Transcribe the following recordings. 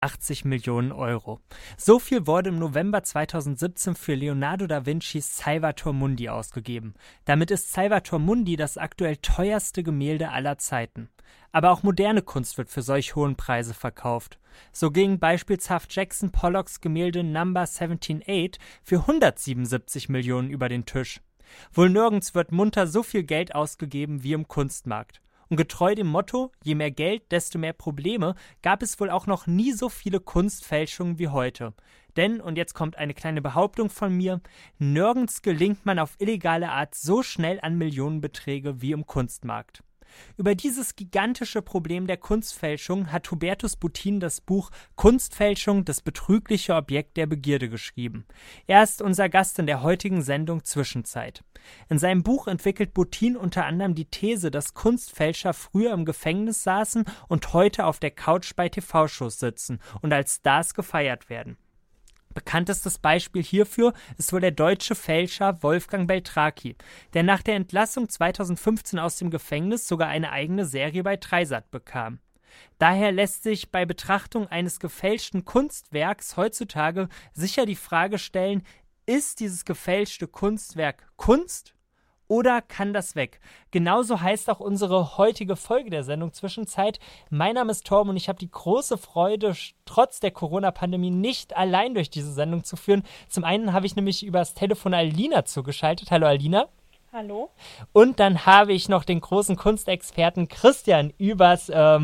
80 Millionen Euro. So viel wurde im November 2017 für Leonardo da Vincis Salvator Mundi ausgegeben. Damit ist Salvator Mundi das aktuell teuerste Gemälde aller Zeiten. Aber auch moderne Kunst wird für solch hohen Preise verkauft. So ging beispielshaft Jackson Pollocks Gemälde Number 178 für 177 Millionen über den Tisch. Wohl nirgends wird munter so viel Geld ausgegeben wie im Kunstmarkt. Und getreu dem Motto, je mehr Geld, desto mehr Probleme, gab es wohl auch noch nie so viele Kunstfälschungen wie heute. Denn, und jetzt kommt eine kleine Behauptung von mir, nirgends gelingt man auf illegale Art so schnell an Millionenbeträge wie im Kunstmarkt. Über dieses gigantische Problem der Kunstfälschung hat Hubertus Buttin das Buch Kunstfälschung, das betrügliche Objekt der Begierde geschrieben. Er ist unser Gast in der heutigen Sendung Zwischenzeit. In seinem Buch entwickelt Buttin unter anderem die These, dass Kunstfälscher früher im Gefängnis saßen und heute auf der Couch bei TV-Shows sitzen und als Stars gefeiert werden. Bekanntestes Beispiel hierfür ist wohl der deutsche Fälscher Wolfgang Beltraki, der nach der Entlassung 2015 aus dem Gefängnis sogar eine eigene Serie bei Dreisat bekam. Daher lässt sich bei Betrachtung eines gefälschten Kunstwerks heutzutage sicher die Frage stellen, ist dieses gefälschte Kunstwerk Kunst? Oder kann das weg? Genauso heißt auch unsere heutige Folge der Sendung Zwischenzeit. Mein Name ist Torben und ich habe die große Freude, trotz der Corona-Pandemie nicht allein durch diese Sendung zu führen. Zum einen habe ich nämlich übers Telefon Alina zugeschaltet. Hallo Alina. Hallo. Und dann habe ich noch den großen Kunstexperten Christian über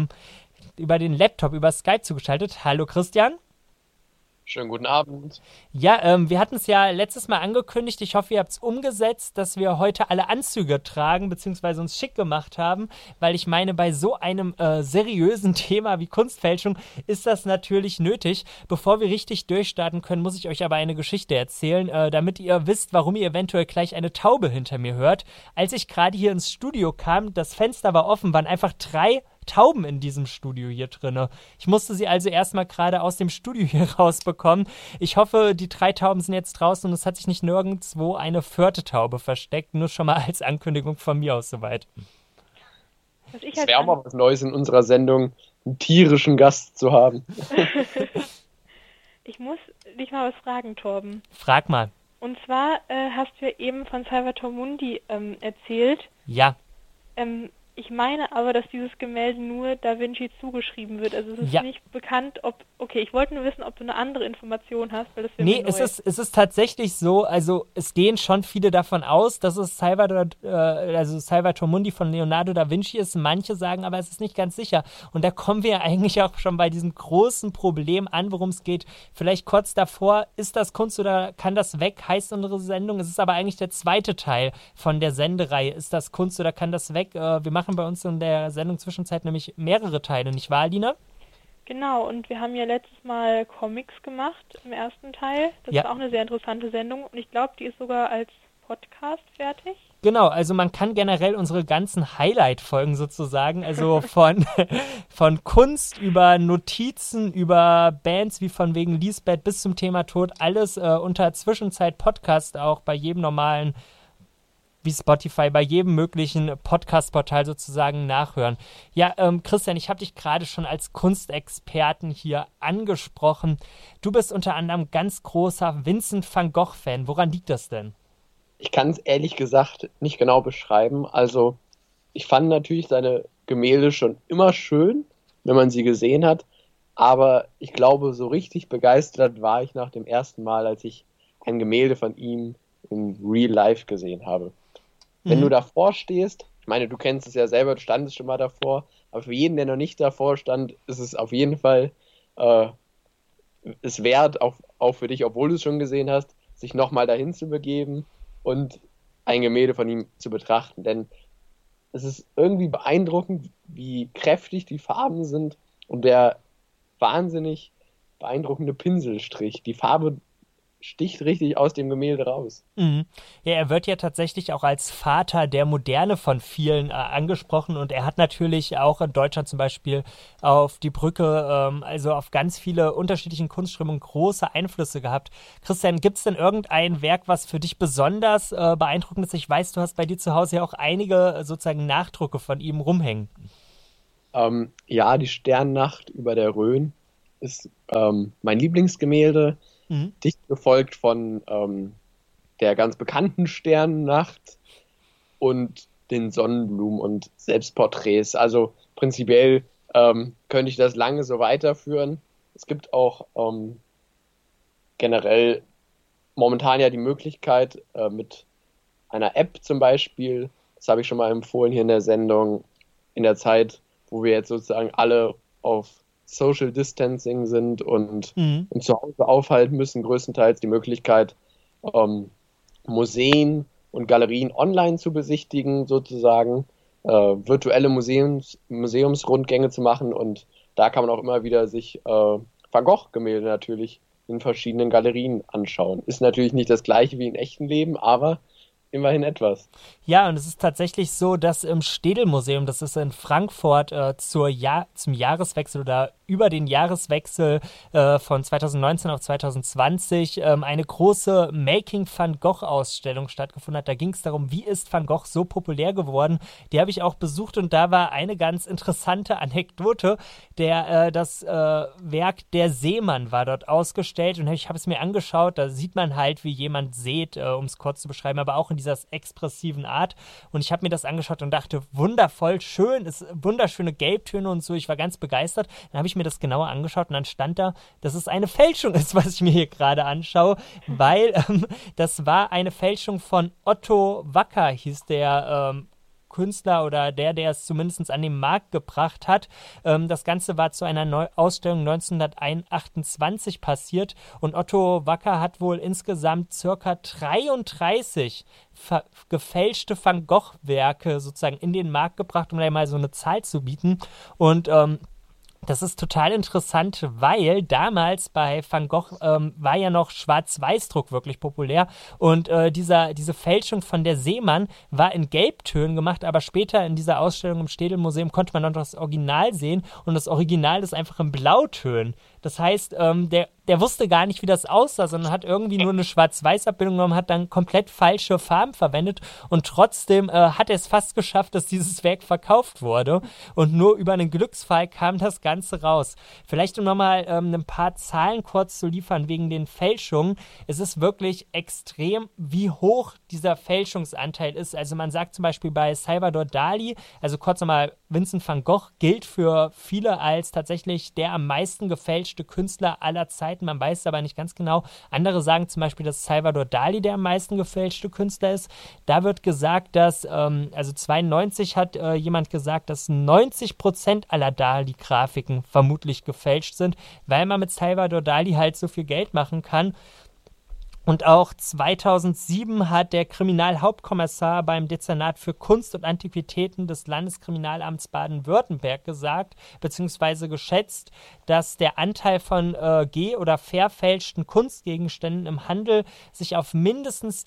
den Laptop, über Skype zugeschaltet. Hallo Christian. Schönen guten Abend. Ja, wir hatten es ja letztes Mal angekündigt, ich hoffe, ihr habt es umgesetzt, dass wir heute alle Anzüge tragen, beziehungsweise uns schick gemacht haben, weil ich meine, bei so einem seriösen Thema wie Kunstfälschung ist das natürlich nötig. Bevor wir richtig durchstarten können, muss ich euch aber eine Geschichte erzählen, damit ihr wisst, warum ihr eventuell gleich eine Taube hinter mir hört. Als ich gerade hier ins Studio kam, das Fenster war offen, waren einfach 3 Tauben in diesem Studio hier drinne. Ich musste sie also erstmal gerade aus dem Studio hier rausbekommen. Ich hoffe, die 3 Tauben sind jetzt draußen und es hat sich nicht nirgendwo eine 4. Taube versteckt. Nur schon mal als Ankündigung von mir aus soweit. Es wäre auch mal was Neues in unserer Sendung, einen tierischen Gast zu haben. Ich muss dich mal was fragen, Torben. Frag mal. Und zwar hast du ja eben von Salvator Mundi erzählt. Ja. Ich meine aber, dass dieses Gemälde nur Da Vinci zugeschrieben wird. Also es ist nicht bekannt, ob... Okay, ich wollte nur wissen, ob du eine andere Information hast, weil das wäre mir neu. Es ist tatsächlich so, also es gehen schon viele davon aus, dass es Salvator Mundi von Leonardo da Vinci ist. Manche sagen aber, es ist nicht ganz sicher. Und da kommen wir ja eigentlich auch schon bei diesem großen Problem an, worum es geht. Vielleicht kurz davor, ist das Kunst oder kann das weg, heißt unsere Sendung. Es ist aber eigentlich der zweite Teil von der Sendereihe. Ist das Kunst oder kann das weg? Wir machen bei uns in der Sendung Zwischenzeit nämlich mehrere Teile, nicht wahr, Alina? Genau, und wir haben ja letztes Mal Comics gemacht im ersten Teil. Das war auch eine sehr interessante Sendung und ich glaube, die ist sogar als Podcast fertig. Genau, also man kann generell unsere ganzen Highlight-Folgen sozusagen, also von Kunst über Notizen, über Bands wie von wegen Lisbeth bis zum Thema Tod, alles unter Zwischenzeit-Podcast auch bei jedem normalen wie Spotify, bei jedem möglichen Podcast-Portal sozusagen nachhören. Ja, Christian, ich habe dich gerade schon als Kunstexperten hier angesprochen. Du bist unter anderem ganz großer Vincent van Gogh-Fan. Woran liegt das denn? Ich kann es ehrlich gesagt nicht genau beschreiben. Also, ich fand natürlich seine Gemälde schon immer schön, wenn man sie gesehen hat. Aber ich glaube, so richtig begeistert war ich nach dem ersten Mal, als ich ein Gemälde von ihm in Real Life gesehen habe. Wenn du davor stehst, ich meine, du kennst es ja selber, du standest schon mal davor, aber für jeden, der noch nicht davor stand, ist es auf jeden Fall es wert, auch für dich, obwohl du es schon gesehen hast, sich nochmal dahin zu begeben und ein Gemälde von ihm zu betrachten. Denn es ist irgendwie beeindruckend, wie kräftig die Farben sind und der wahnsinnig beeindruckende Pinselstrich. Die Farbe sticht richtig aus dem Gemälde raus. Mhm. Ja, er wird ja tatsächlich auch als Vater der Moderne von vielen angesprochen und er hat natürlich auch in Deutschland zum Beispiel auf die Brücke, also auf ganz viele unterschiedlichen Kunstströmungen große Einflüsse gehabt. Christian, gibt es denn irgendein Werk, was für dich besonders beeindruckend ist? Ich weiß, du hast bei dir zu Hause ja auch einige sozusagen Nachdrucke von ihm rumhängen. Ja, die Sternnacht über der Rhön ist mein Lieblingsgemälde, dicht gefolgt von der ganz bekannten Sternennacht und den Sonnenblumen und Selbstporträts. Also prinzipiell könnte ich das lange so weiterführen. Es gibt auch generell momentan ja die Möglichkeit mit einer App zum Beispiel, das habe ich schon mal empfohlen hier in der Sendung, in der Zeit, wo wir jetzt sozusagen alle auf Social Distancing sind und uns zu Hause aufhalten müssen, größtenteils die Möglichkeit, Museen und Galerien online zu besichtigen, sozusagen, virtuelle Museumsrundgänge zu machen, und da kann man auch immer wieder sich Van Gogh-Gemälde natürlich in verschiedenen Galerien anschauen. Ist natürlich nicht das gleiche wie im echten Leben, aber immerhin etwas. Ja, und es ist tatsächlich so, dass im Städel-Museum, das ist in Frankfurt, zum Jahreswechsel oder über den Jahreswechsel von 2019 auf 2020 eine große Making Van Gogh-Ausstellung stattgefunden hat. Da ging es darum, wie ist Van Gogh so populär geworden. Die habe ich auch besucht, und da war eine ganz interessante Anekdote. Das Werk Der Seemann war dort ausgestellt, und ich habe es mir angeschaut. Da sieht man halt, wie jemand sät, um es kurz zu beschreiben, aber auch in dieser expressiven Art. Und ich habe mir das angeschaut und dachte, wundervoll, schön, ist wunderschöne Gelbtöne und so. Ich war ganz begeistert. Dann habe ich mir das genauer angeschaut, und dann stand da, dass es eine Fälschung ist, was ich mir hier gerade anschaue, weil das war eine Fälschung von Otto Wacker, hieß der Künstler oder der es zumindest an den Markt gebracht hat. Das Ganze war zu einer Ausstellung 1928 passiert, und Otto Wacker hat wohl insgesamt circa 33 gefälschte Van Gogh-Werke sozusagen in den Markt gebracht, um da mal so eine Zahl zu bieten. Und das ist total interessant, weil damals bei Van Gogh war ja noch Schwarz-Weiß-Druck wirklich populär, und diese Fälschung von Der Seemann war in Gelbtönen gemacht, aber später in dieser Ausstellung im Städel-Museum konnte man dann das Original sehen, und das Original ist einfach in Blautönen. Das heißt, der wusste gar nicht, wie das aussah, sondern hat irgendwie nur eine Schwarz-Weiß-Abbildung genommen, hat dann komplett falsche Farben verwendet, und trotzdem hat er es fast geschafft, dass dieses Werk verkauft wurde, und nur über einen Glücksfall kam das Ganze raus. Vielleicht um nochmal ein paar Zahlen kurz zu liefern wegen den Fälschungen. Es ist wirklich extrem, wie hoch dieser Fälschungsanteil ist. Also man sagt zum Beispiel bei Salvador Dali, also kurz nochmal, Vincent van Gogh gilt für viele als tatsächlich der am meisten gefälschte Künstler aller Zeiten. Man weiß es aber nicht ganz genau. Andere sagen zum Beispiel, dass Salvador Dali der am meisten gefälschte Künstler ist. Da wird gesagt, dass, also 92 hat jemand gesagt, dass 90% aller Dali-Grafiken vermutlich gefälscht sind, weil man mit Salvador Dali halt so viel Geld machen kann. Und auch 2007 hat der Kriminalhauptkommissar beim Dezernat für Kunst und Antiquitäten des Landeskriminalamts Baden-Württemberg gesagt, beziehungsweise geschätzt, dass der Anteil von oder verfälschten Kunstgegenständen im Handel sich auf mindestens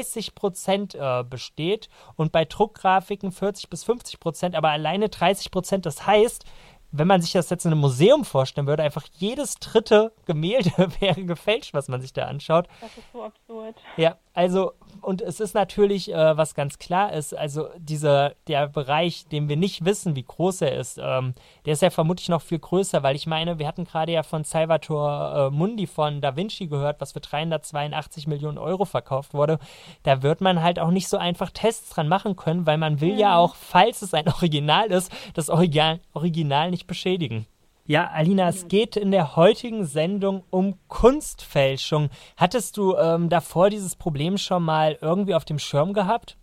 30% besteht, und bei Druckgrafiken 40-50%, aber alleine 30%. Das heißt, wenn man sich das jetzt in einem Museum vorstellen würde, einfach jedes dritte Gemälde wäre gefälscht, was man sich da anschaut. Das ist so absurd. Ja, also, und es ist natürlich, was ganz klar ist, also der Bereich, den wir nicht wissen, wie groß er ist, der ist ja vermutlich noch viel größer, weil ich meine, wir hatten gerade ja von Salvator Mundi von Da Vinci gehört, was für 382 Millionen Euro verkauft wurde. Da wird man halt auch nicht so einfach Tests dran machen können, weil man will ja auch, falls es ein Original ist, das Original nicht beschädigen. Ja, Alina, es geht in der heutigen Sendung um Kunstfälschung. Hattest du davor dieses Problem schon mal irgendwie auf dem Schirm gehabt?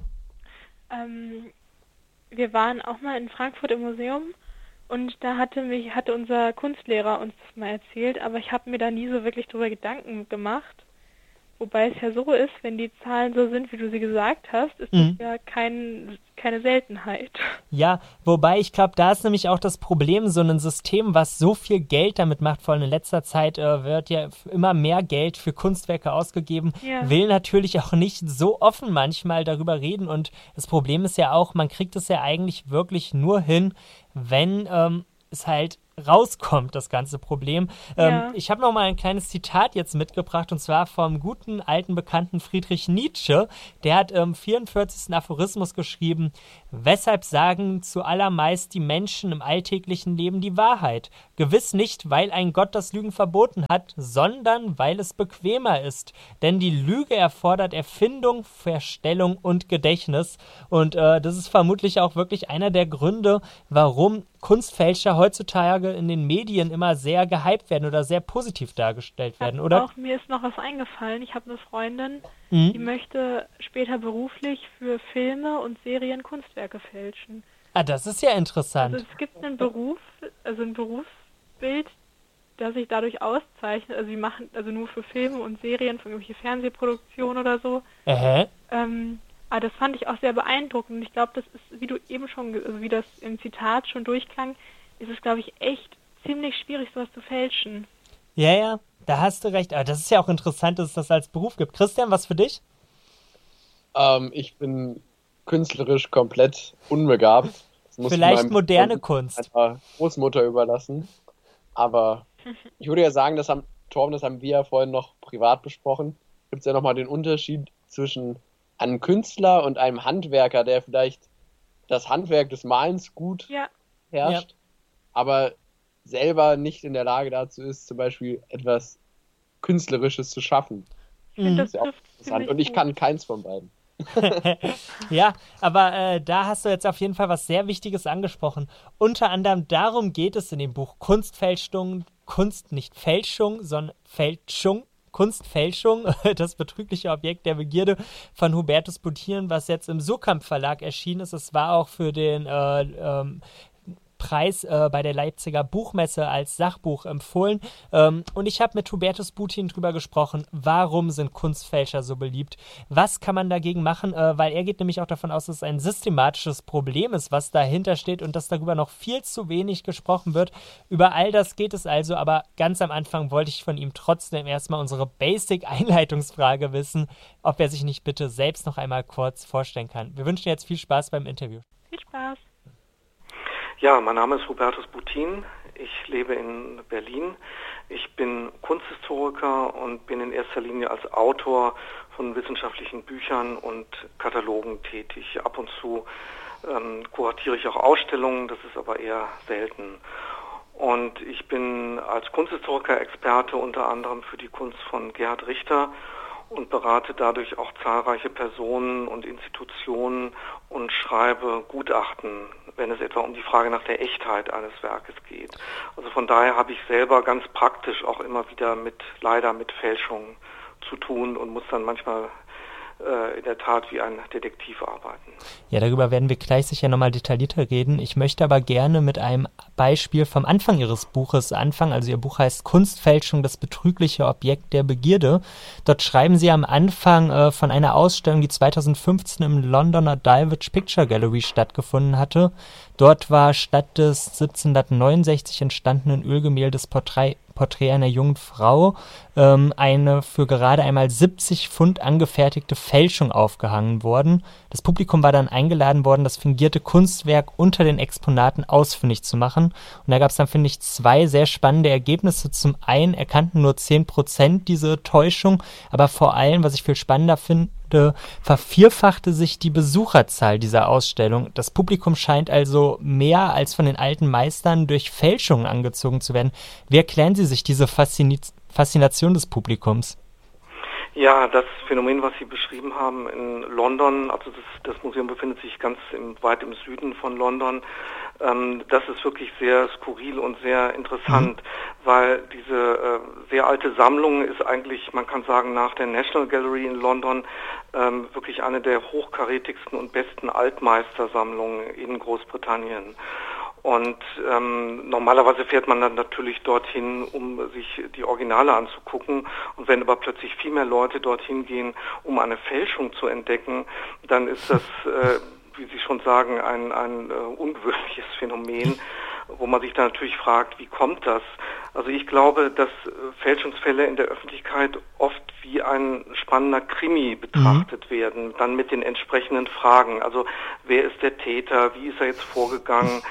Wir waren auch mal in Frankfurt im Museum, und da hatte unser Kunstlehrer uns das mal erzählt, aber ich habe mir da nie so wirklich drüber Gedanken gemacht. Wobei es ja so ist, wenn die Zahlen so sind, wie du sie gesagt hast, ist das ja keine Seltenheit. Ja, wobei ich glaube, da ist nämlich auch das Problem, so ein System, was so viel Geld damit macht, vor allem in letzter Zeit wird ja immer mehr Geld für Kunstwerke ausgegeben, will natürlich auch nicht so offen manchmal darüber reden, und das Problem ist ja auch, man kriegt es ja eigentlich wirklich nur hin, wenn es halt rauskommt, das ganze Problem. Ja. Ich habe noch mal ein kleines Zitat jetzt mitgebracht, und zwar vom guten, alten Bekannten Friedrich Nietzsche. Der hat im 44. Aphorismus geschrieben: Weshalb sagen zuallermeist die Menschen im alltäglichen Leben die Wahrheit? Gewiss nicht, weil ein Gott das Lügen verboten hat, sondern weil es bequemer ist. Denn die Lüge erfordert Erfindung, Verstellung und Gedächtnis. Und das ist vermutlich auch wirklich einer der Gründe, warum Kunstfälscher heutzutage in den Medien immer sehr gehypt werden oder sehr positiv dargestellt werden, oder? Auch mir ist noch was eingefallen. Ich habe eine Freundin, die möchte später beruflich für Filme und Serien Kunstwerke fälschen. Ah, das ist ja interessant. Also es gibt einen Beruf, also ein Berufsbild, das sich dadurch auszeichnet. Also die machen also nur für Filme und Serien, für irgendwelche Fernsehproduktionen oder so. Aber das fand ich auch sehr beeindruckend. Und ich glaube, das ist, wie du eben schon, also wie das im Zitat schon durchklang, ist es, glaube ich, echt ziemlich schwierig, sowas zu fälschen. Ja, da hast du recht. Aber das ist ja auch interessant, dass es das als Beruf gibt. Christian, was für dich? Ich bin künstlerisch komplett unbegabt. Das muss Vielleicht moderne Kunst. Meiner Großmutter überlassen. Aber ich würde ja sagen, das haben wir ja vorhin noch privat besprochen. Gibt es ja nochmal den Unterschied zwischen einem Künstler und einem Handwerker, der vielleicht das Handwerk des Malens gut herrscht, aber selber nicht in der Lage dazu ist, zum Beispiel etwas Künstlerisches zu schaffen. Ich finde, das ist ja auch interessant. Und ich kann keins von beiden. Ja, aber da hast du jetzt auf jeden Fall was sehr Wichtiges angesprochen. Unter anderem darum geht es in dem Buch Kunstfälschung, nicht Fälschung, sondern Fälschung. Kunstfälschung, das betrügliche Objekt der Begierde von Hubertus Buthieren, was jetzt im Surkamp Verlag erschienen ist. Es war auch für den Preis bei der Leipziger Buchmesse als Sachbuch empfohlen. Und ich habe mit Hubertus Buthieren drüber gesprochen, warum sind Kunstfälscher so beliebt? Was kann man dagegen machen? Weil er geht nämlich auch davon aus, dass es ein systematisches Problem ist, was dahinter steht und dass darüber noch viel zu wenig gesprochen wird. Über all das geht es also, aber ganz am Anfang wollte ich von ihm trotzdem erstmal unsere Basic-Einleitungsfrage wissen, ob er sich nicht bitte selbst noch einmal kurz vorstellen kann. Wir wünschen jetzt viel Spaß beim Interview. Viel Spaß. Ja, mein Name ist Hubertus Buthieren. Ich lebe in Berlin. Ich bin Kunsthistoriker und bin in erster Linie als Autor von wissenschaftlichen Büchern und Katalogen tätig. Ab und zu kuratiere ich auch Ausstellungen, das ist aber eher selten. Und ich bin als Kunsthistoriker Experte unter anderem für die Kunst von Gerhard Richter und berate dadurch auch zahlreiche Personen und Institutionen und schreibe Gutachten, wenn es etwa um die Frage nach der Echtheit eines Werkes geht. Also von daher habe ich selber ganz praktisch auch immer wieder leider mit Fälschungen zu tun und muss dann manchmal in der Tat wie ein Detektiv arbeiten. Ja, darüber werden wir gleich sicher nochmal detaillierter reden. Ich möchte aber gerne mit einem Beispiel vom Anfang Ihres Buches anfangen. Also Ihr Buch heißt Kunstfälschung, das betrügliche Objekt der Begierde. Dort schreiben Sie am Anfang von einer Ausstellung, die 2015 im Londoner Dulwich Picture Gallery stattgefunden hatte. Dort war statt des 1769 entstandenen Ölgemäldes Porträt einer jungen Frau eine für gerade einmal 70 Pfund angefertigte Fälschung aufgehangen worden. Das Publikum war dann eingeladen worden, das fingierte Kunstwerk unter den Exponaten ausfindig zu machen. Und da gab es dann, finde ich, zwei sehr spannende Ergebnisse. Zum einen erkannten nur 10% diese Täuschung, aber vor allem, was ich viel spannender finde, vervierfachte sich die Besucherzahl dieser Ausstellung. Das Publikum scheint also mehr als von den alten Meistern durch Fälschungen angezogen zu werden. Wie erklären Sie sich diese Faszination des Publikums? Ja, das Phänomen, was Sie beschrieben haben in London, also das Museum befindet sich ganz weit im Süden von London, das ist wirklich sehr skurril und sehr interessant, weil diese sehr alte Sammlung ist eigentlich, man kann sagen, nach der National Gallery in London wirklich eine der hochkarätigsten und besten Altmeistersammlungen in Großbritannien. Und normalerweise fährt man dann natürlich dorthin, um sich die Originale anzugucken. Und wenn aber plötzlich viel mehr Leute dorthin gehen, um eine Fälschung zu entdecken, dann ist das, wie Sie schon sagen, ein ungewöhnliches Phänomen, wo man sich dann natürlich fragt, wie kommt das? Also ich glaube, dass Fälschungsfälle in der Öffentlichkeit oft wie ein spannender Krimi betrachtet werden, dann mit den entsprechenden Fragen. Also wer ist der Täter? Wie ist er jetzt vorgegangen?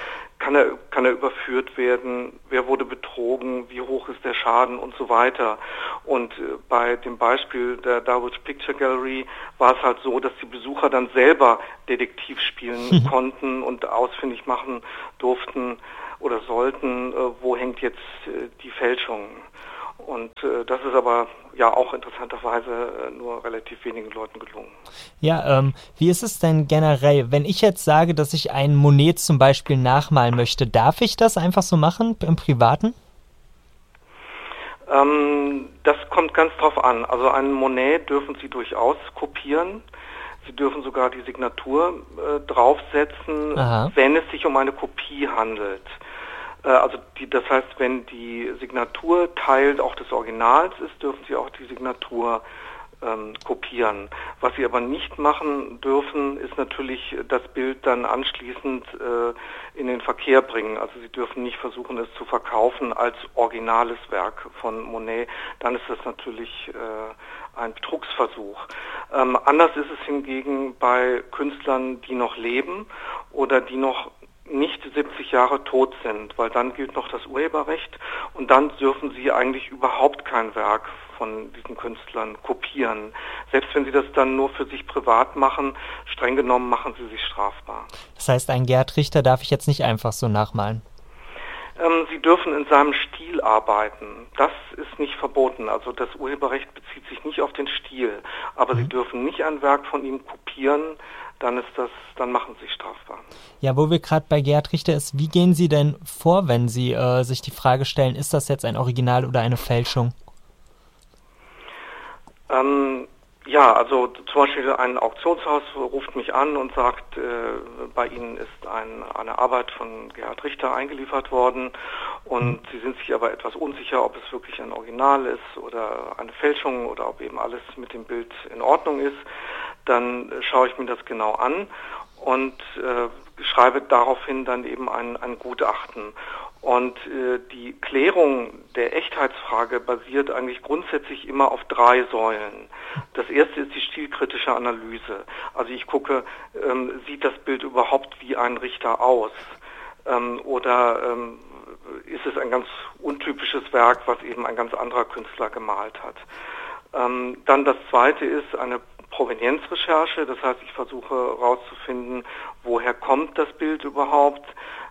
kann er überführt werden, wer wurde betrogen, wie hoch ist der Schaden und so weiter. Und bei dem Beispiel der Dulwich Picture Gallery war es halt so, dass die Besucher dann selber Detektiv spielen konnten und ausfindig machen durften oder sollten, wo hängt jetzt die Fälschung. Und das ist aber ja auch interessanterweise nur relativ wenigen Leuten gelungen. Ja, wie ist es denn generell, wenn ich jetzt sage, dass ich einen Monet zum Beispiel nachmalen möchte, darf ich das einfach so machen im Privaten? Das kommt ganz drauf an. Also einen Monet dürfen Sie durchaus kopieren. Sie dürfen sogar die Signatur draufsetzen, wenn es sich um eine Kopie handelt. Das heißt, wenn die Signatur Teil auch des Originals ist, dürfen Sie auch die Signatur kopieren. Was Sie aber nicht machen dürfen, ist natürlich das Bild dann anschließend in den Verkehr bringen. Also Sie dürfen nicht versuchen, es zu verkaufen als originales Werk von Monet. Dann ist das natürlich ein Betrugsversuch. Anders ist es hingegen bei Künstlern, die noch leben oder die noch nicht 70 Jahre tot sind, weil dann gilt noch das Urheberrecht und dann dürfen Sie eigentlich überhaupt kein Werk von diesen Künstlern kopieren. Selbst wenn Sie das dann nur für sich privat machen, streng genommen machen Sie sich strafbar. Das heißt, ein Gerhard Richter darf ich jetzt nicht einfach so nachmalen? Sie dürfen in seinem Stil arbeiten. Das ist nicht verboten. Also das Urheberrecht bezieht sich nicht auf den Stil. Aber Sie dürfen nicht ein Werk von ihm kopieren, dann machen Sie sich strafbar. Ja, wo wir gerade bei Gerhard Richter ist, wie gehen Sie denn vor, wenn Sie sich die Frage stellen, ist das jetzt ein Original oder eine Fälschung? Ja, also zum Beispiel ein Auktionshaus ruft mich an und sagt, bei Ihnen ist eine Arbeit von Gerhard Richter eingeliefert worden und Sie sind sich aber etwas unsicher, ob es wirklich ein Original ist oder eine Fälschung oder ob eben alles mit dem Bild in Ordnung ist. Dann schaue ich mir das genau an und schreibe daraufhin dann eben ein Gutachten. Und die Klärung der Echtheitsfrage basiert eigentlich grundsätzlich immer auf 3 Säulen. Das erste ist die stilkritische Analyse. Also ich gucke, sieht das Bild überhaupt wie ein Richter aus? Oder ist es ein ganz untypisches Werk, was eben ein ganz anderer Künstler gemalt hat? Dann das zweite ist eine Provenienzrecherche, das heißt, ich versuche herauszufinden, woher kommt das Bild überhaupt?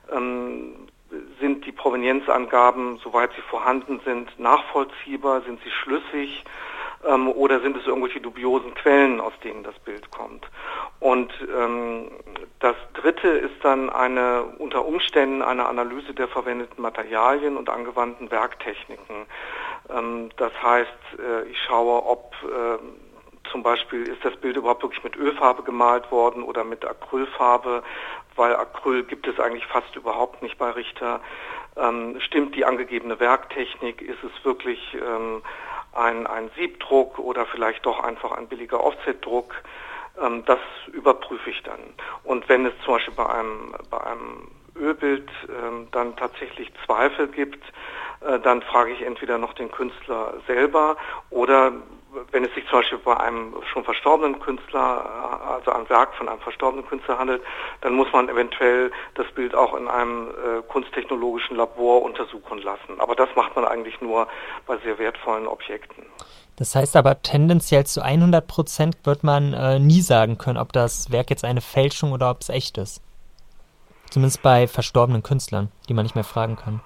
Sind die Provenienzangaben, soweit sie vorhanden sind, nachvollziehbar? Sind sie schlüssig? Oder sind es irgendwelche dubiosen Quellen, aus denen das Bild kommt? Und das dritte ist dann unter Umständen eine Analyse der verwendeten Materialien und angewandten Werktechniken. Das heißt, ich schaue, ob zum Beispiel ist das Bild überhaupt wirklich mit Ölfarbe gemalt worden oder mit Acrylfarbe, weil Acryl gibt es eigentlich fast überhaupt nicht bei Richter. Stimmt die angegebene Werktechnik? Ist es wirklich ein Siebdruck oder vielleicht doch einfach ein billiger Offsetdruck? Das überprüfe ich dann. Und wenn es zum Beispiel bei einem Ölbild dann tatsächlich Zweifel gibt, dann frage ich entweder noch den Künstler selber oder wenn es sich zum Beispiel bei einem schon verstorbenen Künstler, also ein Werk von einem verstorbenen Künstler handelt, dann muss man eventuell das Bild auch in einem kunsttechnologischen Labor untersuchen lassen. Aber das macht man eigentlich nur bei sehr wertvollen Objekten. Das heißt aber tendenziell zu 100% wird man nie sagen können, ob das Werk jetzt eine Fälschung oder ob es echt ist. Zumindest bei verstorbenen Künstlern, die man nicht mehr fragen kann.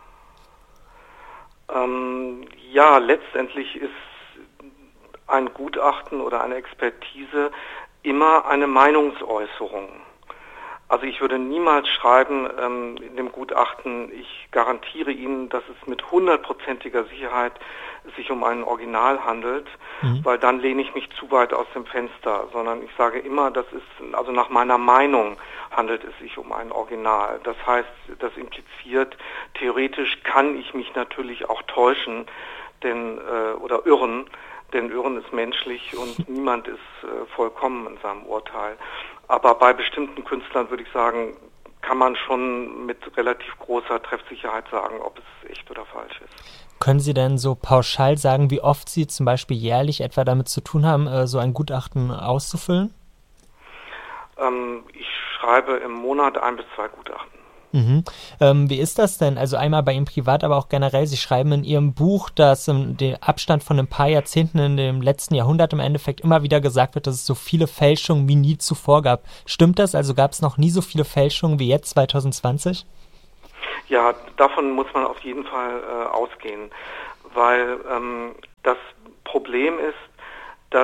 Ja, letztendlich ist ein Gutachten oder eine Expertise immer eine Meinungsäußerung. Also ich würde niemals schreiben in dem Gutachten, ich garantiere Ihnen, dass es mit 100%iger Sicherheit sich um ein Original handelt, weil dann lehne ich mich zu weit aus dem Fenster, sondern ich sage immer, also nach meiner Meinung handelt es sich um ein Original. Das heißt, das impliziert, theoretisch kann ich mich natürlich auch täuschen, oder irren, denn Irren ist menschlich und niemand ist vollkommen in seinem Urteil. Aber bei bestimmten Künstlern würde ich sagen, kann man schon mit relativ großer Treffsicherheit sagen, ob es echt oder falsch ist. Können Sie denn so pauschal sagen, wie oft Sie zum Beispiel jährlich etwa damit zu tun haben, so ein Gutachten auszufüllen? Ich schreibe im Monat 1 bis 2 Gutachten. Mhm. Wie ist das denn? Also einmal bei Ihnen privat, aber auch generell. Sie schreiben in Ihrem Buch, dass im Abstand von ein paar Jahrzehnten in dem letzten Jahrhundert im Endeffekt immer wieder gesagt wird, dass es so viele Fälschungen wie nie zuvor gab. Stimmt das? Also gab es noch nie so viele Fälschungen wie jetzt 2020? Ja, davon muss man auf jeden Fall ausgehen, weil das Problem ist, dass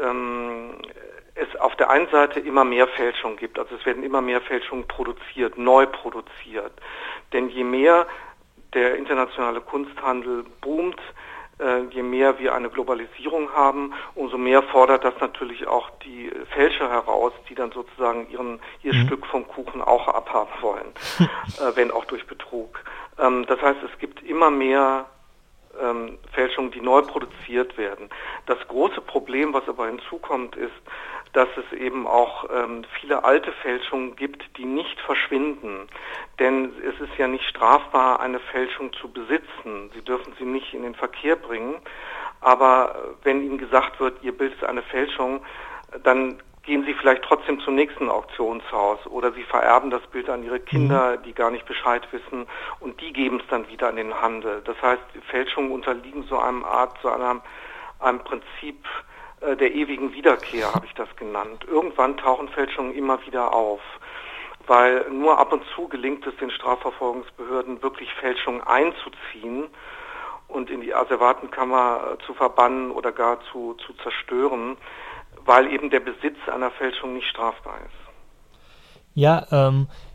es auf der einen Seite immer mehr Fälschungen gibt. Also es werden immer mehr Fälschungen produziert, neu produziert. Denn je mehr der internationale Kunsthandel boomt, je mehr wir eine Globalisierung haben, umso mehr fordert das natürlich auch die Fälscher heraus, die dann sozusagen ihr Stück vom Kuchen auch abhaben wollen, wenn auch durch Betrug. Das heißt, es gibt immer mehr Fälschungen, die neu produziert werden. Das große Problem, was aber hinzukommt, ist, dass es eben auch viele alte Fälschungen gibt, die nicht verschwinden. Denn es ist ja nicht strafbar, eine Fälschung zu besitzen. Sie dürfen sie nicht in den Verkehr bringen. Aber wenn Ihnen gesagt wird, Ihr Bild ist eine Fälschung, dann gehen Sie vielleicht trotzdem zum nächsten Auktionshaus oder Sie vererben das Bild an Ihre Kinder, die gar nicht Bescheid wissen, und die geben es dann wieder an den Handel. Das heißt, Fälschungen unterliegen einem Prinzip der ewigen Wiederkehr, habe ich das genannt. Irgendwann tauchen Fälschungen immer wieder auf, weil nur ab und zu gelingt es den Strafverfolgungsbehörden, wirklich Fälschungen einzuziehen und in die Asservatenkammer zu verbannen oder gar zu zerstören, weil eben der Besitz einer Fälschung nicht strafbar ist. Ja,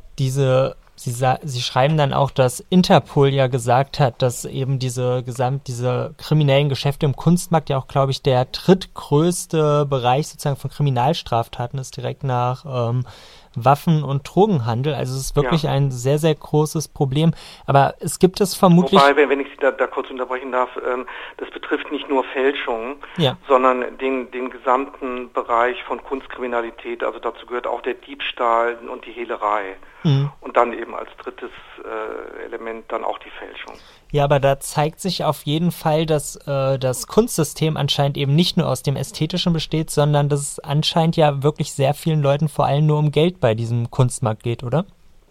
Sie schreiben dann auch, dass Interpol ja gesagt hat, dass eben diese kriminellen Geschäfte im Kunstmarkt ja auch, glaube ich, der drittgrößte Bereich sozusagen von Kriminalstraftaten ist, direkt nach Waffen- und Drogenhandel. Also es ist wirklich ein sehr, sehr großes Problem. Aber es gibt es vermutlich... Wobei, wenn ich Sie da kurz unterbrechen darf, das betrifft nicht nur Fälschungen, sondern den gesamten Bereich von Kunstkriminalität. Also dazu gehört auch der Diebstahl und die Hehlerei. Und dann eben als drittes Element dann auch die Fälschung. Ja, aber da zeigt sich auf jeden Fall, dass das Kunstsystem anscheinend eben nicht nur aus dem Ästhetischen besteht, sondern dass es anscheinend ja wirklich sehr vielen Leuten vor allem nur um Geld bei diesem Kunstmarkt geht, oder?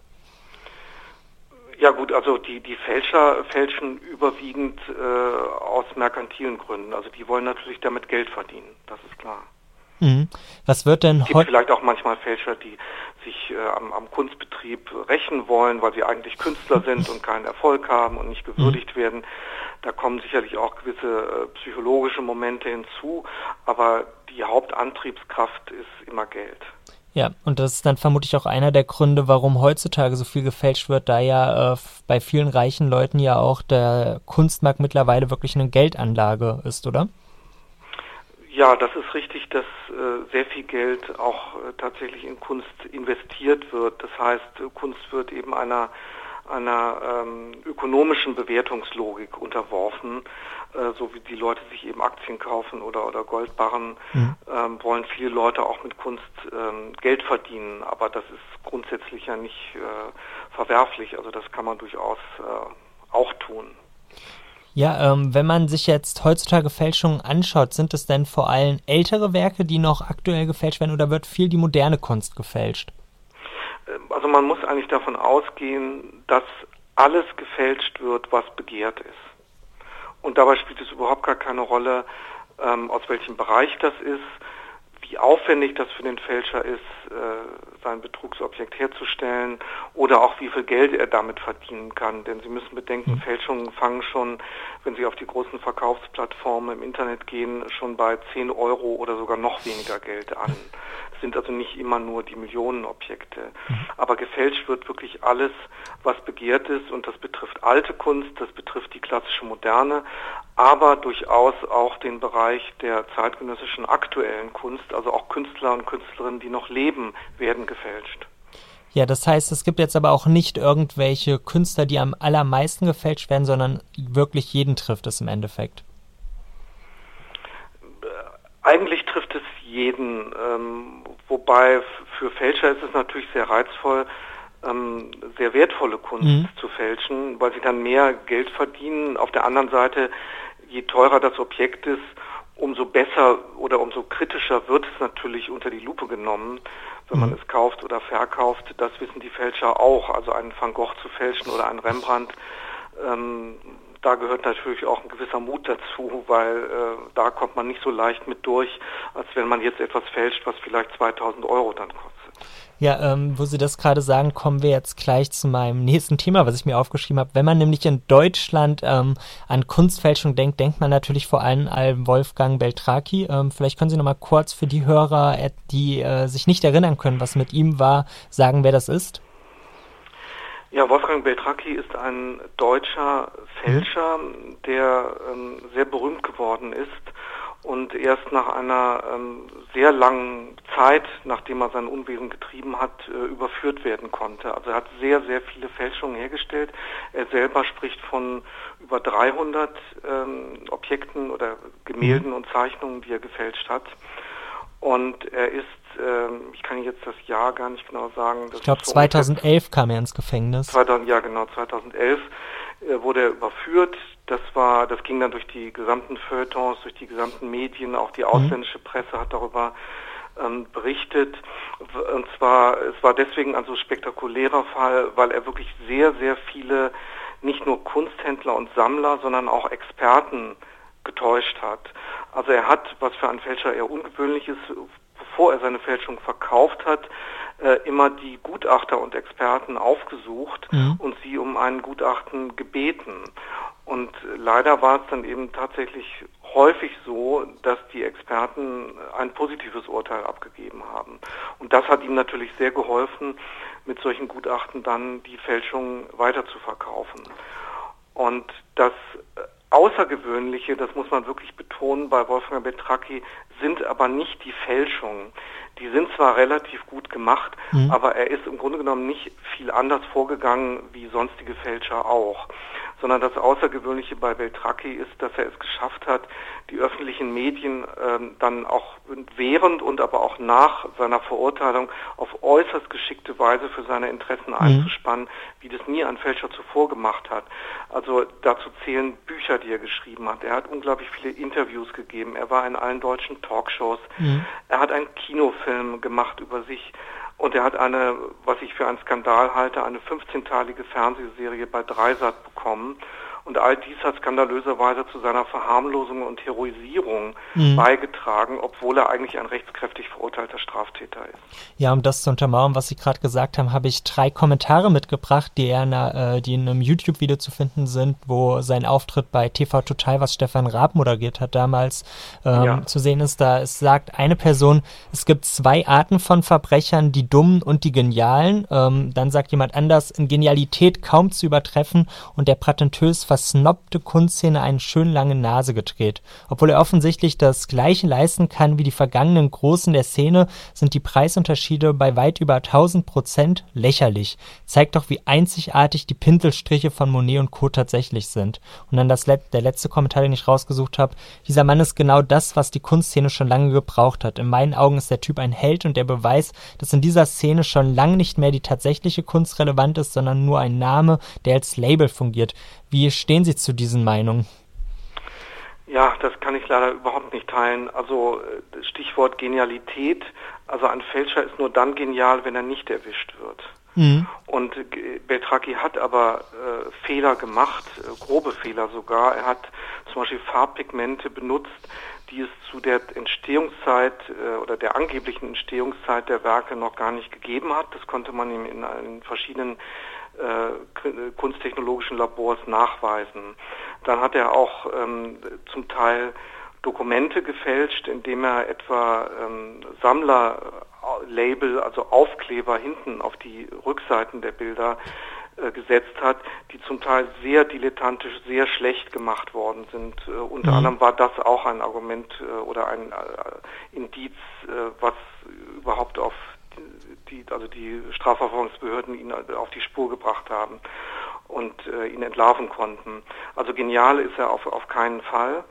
Ja gut, also die Fälscher fälschen überwiegend aus merkantilen Gründen. Also die wollen natürlich damit Geld verdienen, das ist klar. Was wird denn heute... Es gibt vielleicht auch manchmal Fälscher, die sich am Kunstbetrieb rächen wollen, weil sie eigentlich Künstler sind und keinen Erfolg haben und nicht gewürdigt werden. Da kommen sicherlich auch gewisse psychologische Momente hinzu, aber die Hauptantriebskraft ist immer Geld. Ja, und das ist dann vermutlich auch einer der Gründe, warum heutzutage so viel gefälscht wird, da ja bei vielen reichen Leuten ja auch der Kunstmarkt mittlerweile wirklich eine Geldanlage ist, oder? Ja, das ist richtig, dass sehr viel Geld auch tatsächlich in Kunst investiert wird. Das heißt, Kunst wird eben einer ökonomischen Bewertungslogik unterworfen. So wie die Leute sich eben Aktien kaufen oder Goldbarren, wollen viele Leute auch mit Kunst Geld verdienen. Aber das ist grundsätzlich ja nicht verwerflich. Also das kann man durchaus auch tun. Ja, wenn man sich jetzt heutzutage Fälschungen anschaut, sind es denn vor allem ältere Werke, die noch aktuell gefälscht werden, oder wird viel die moderne Kunst gefälscht? Also man muss eigentlich davon ausgehen, dass alles gefälscht wird, was begehrt ist. Und dabei spielt es überhaupt gar keine Rolle, aus welchem Bereich das ist, wie aufwendig das für den Fälscher ist, sein Betrugsobjekt herzustellen oder auch wie viel Geld er damit verdienen kann. Denn Sie müssen bedenken, Fälschungen fangen schon, wenn Sie auf die großen Verkaufsplattformen im Internet gehen, schon bei 10 Euro oder sogar noch weniger Geld an. Es sind also nicht immer nur die Millionenobjekte. Aber gefälscht wird wirklich alles, was begehrt ist, und das betrifft alte Kunst, das betrifft die klassische Moderne, aber durchaus auch den Bereich der zeitgenössischen aktuellen Kunst, also auch Künstler und Künstlerinnen, die noch leben, werden gefälscht. Ja, das heißt, es gibt jetzt aber auch nicht irgendwelche Künstler, die am allermeisten gefälscht werden, sondern wirklich jeden trifft es im Endeffekt. Eigentlich trifft es jeden, wobei für Fälscher ist es natürlich sehr reizvoll, sehr wertvolle Kunst zu fälschen, weil sie dann mehr Geld verdienen. Auf der anderen Seite, je teurer das Objekt ist, umso besser oder umso kritischer wird es natürlich unter die Lupe genommen, wenn man es kauft oder verkauft. Das wissen die Fälscher auch. Also einen Van Gogh zu fälschen oder einen Rembrandt, da gehört natürlich auch ein gewisser Mut dazu, weil da kommt man nicht so leicht mit durch, als wenn man jetzt etwas fälscht, was vielleicht 2.000 € dann kostet. Ja, wo Sie das gerade sagen, kommen wir jetzt gleich zu meinem nächsten Thema, was ich mir aufgeschrieben habe. Wenn man nämlich in Deutschland an Kunstfälschung denkt, denkt man natürlich vor allem an Wolfgang Beltraki. Vielleicht können Sie noch mal kurz für die Hörer, die sich nicht erinnern können, was mit ihm war, sagen, wer das ist? Ja, Wolfgang Beltraki ist ein deutscher Fälscher, der sehr berühmt geworden ist und erst nach einer sehr langen Zeit, nachdem er sein Unwesen getrieben hat, überführt werden konnte. Also er hat sehr, sehr viele Fälschungen hergestellt. Er selber spricht von über 300 Objekten oder Gemälden und Zeichnungen, die er gefälscht hat. Und er ist, ich kann jetzt das Jahr gar nicht genau sagen. Ich glaube 2011 kam er ins Gefängnis. 2011 wurde er überführt. Das ging dann durch die gesamten Feuilletons, durch die gesamten Medien, auch die ausländische Presse hat darüber berichtet. Und zwar, es war deswegen ein so spektakulärer Fall, weil er wirklich sehr, sehr viele, nicht nur Kunsthändler und Sammler, sondern auch Experten getäuscht hat. Also er hat, was für einen Fälscher eher ungewöhnlich ist, bevor er seine Fälschung verkauft hat, immer die Gutachter und Experten aufgesucht und sie um ein Gutachten gebeten. Und leider war es dann eben tatsächlich häufig so, dass die Experten ein positives Urteil abgegeben haben. Und das hat ihm natürlich sehr geholfen, mit solchen Gutachten dann die Fälschung weiter zu verkaufen. Und das Außergewöhnliche, das muss man wirklich betonen, bei Wolfgang Beltraki sind aber nicht die Fälschungen. Die sind zwar relativ gut gemacht, aber er ist im Grunde genommen nicht viel anders vorgegangen wie sonstige Fälscher auch. Sondern das Außergewöhnliche bei Beltraki ist, dass er es geschafft hat, die öffentlichen Medien dann auch während und aber auch nach seiner Verurteilung auf äußerst geschickte Weise für seine Interessen einzuspannen, wie das nie ein Fälscher zuvor gemacht hat. Also dazu zählen Bücher, die er geschrieben hat. Er hat unglaublich viele Interviews gegeben. Er war in allen deutschen Talkshows. Er hat einen Kinofilm gemacht über sich. Und er hat eine, was ich für einen Skandal halte, eine 15-teilige Fernsehserie bei Dreisat bekommen. Und all dies hat skandalöserweise zu seiner Verharmlosung und Heroisierung beigetragen, obwohl er eigentlich ein rechtskräftig verurteilter Straftäter ist. Ja, um das zu untermauern, was Sie gerade gesagt haben, habe ich 3 Kommentare mitgebracht, die in einem YouTube-Video zu finden sind, wo sein Auftritt bei TV Total, was Stefan Raab moderiert hat damals, zu sehen ist. Da es sagt eine Person, es gibt 2 Arten von Verbrechern, die Dummen und die Genialen. Dann sagt jemand anders, in Genialität kaum zu übertreffen und der prätentiös versnobte Kunstszene eine schön lange Nase gedreht. Obwohl er offensichtlich das Gleiche leisten kann wie die vergangenen Großen der Szene, sind die Preisunterschiede bei weit über 1000% lächerlich. Zeigt doch, wie einzigartig die Pinselstriche von Monet und Co. tatsächlich sind. Und dann der letzte Kommentar, den ich rausgesucht habe. Dieser Mann ist genau das, was die Kunstszene schon lange gebraucht hat. In meinen Augen ist der Typ ein Held und der Beweis, dass in dieser Szene schon lange nicht mehr die tatsächliche Kunst relevant ist, sondern nur ein Name, der als Label fungiert. Wie stehen Sie zu diesen Meinungen? Ja, das kann ich leider überhaupt nicht teilen. Also Stichwort Genialität. Also ein Fälscher ist nur dann genial, wenn er nicht erwischt wird. Und Beltraki hat aber Fehler gemacht, grobe Fehler sogar. Er hat zum Beispiel Farbpigmente benutzt, die es zu der Entstehungszeit oder der angeblichen Entstehungszeit der Werke noch gar nicht gegeben hat. Das konnte man ihm in verschiedenen kunsttechnologischen Labors nachweisen. Dann hat er auch zum Teil Dokumente gefälscht, indem er etwa Sammlerlabel, also Aufkleber hinten auf die Rückseiten der Bilder gesetzt hat, die zum Teil sehr dilettantisch, sehr schlecht gemacht worden sind. Unter anderem war das auch ein Argument oder ein Indiz, was überhaupt auf die Strafverfolgungsbehörden ihn auf die Spur gebracht haben und ihn entlarven konnten. Also genial ist er auf keinen Fall.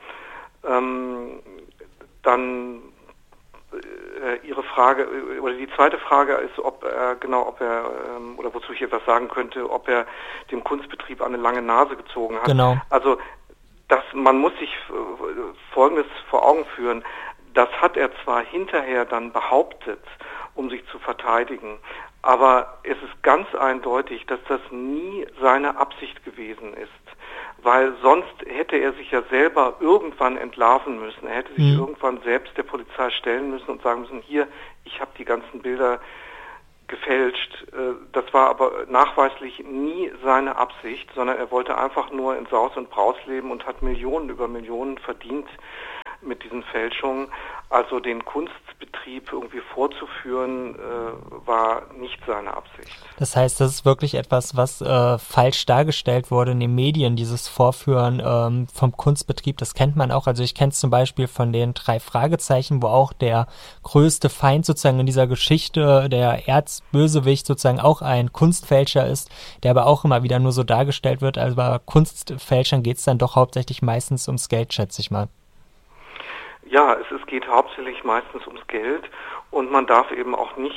Dann Ihre Frage, oder die zweite Frage ist, ob er, oder wozu ich etwas sagen könnte, ob er dem Kunstbetrieb eine lange Nase gezogen hat. Genau. Also man muss sich Folgendes vor Augen führen. Das hat er zwar hinterher dann behauptet, um sich zu verteidigen, aber es ist ganz eindeutig, dass das nie seine Absicht gewesen ist. Weil sonst hätte er sich ja selber irgendwann entlarven müssen. Er hätte sich irgendwann selbst der Polizei stellen müssen und sagen müssen, hier, ich habe die ganzen Bilder gefälscht. Das war aber nachweislich nie seine Absicht, sondern er wollte einfach nur in Saus und Braus leben und hat Millionen über Millionen verdient mit diesen Fälschungen. Also den Kunstbetrieb irgendwie vorzuführen, war nicht seine Absicht. Das heißt, das ist wirklich etwas, was falsch dargestellt wurde in den Medien, dieses Vorführen vom Kunstbetrieb, das kennt man auch. Also ich kenne es zum Beispiel von den 3 Fragezeichen, wo auch der größte Feind sozusagen in dieser Geschichte, der Erzbösewicht sozusagen auch ein Kunstfälscher ist, der aber auch immer wieder nur so dargestellt wird. Also bei Kunstfälschern geht es dann doch hauptsächlich meistens ums Geld, schätze ich mal. Ja, es geht hauptsächlich meistens ums Geld und man darf eben auch nicht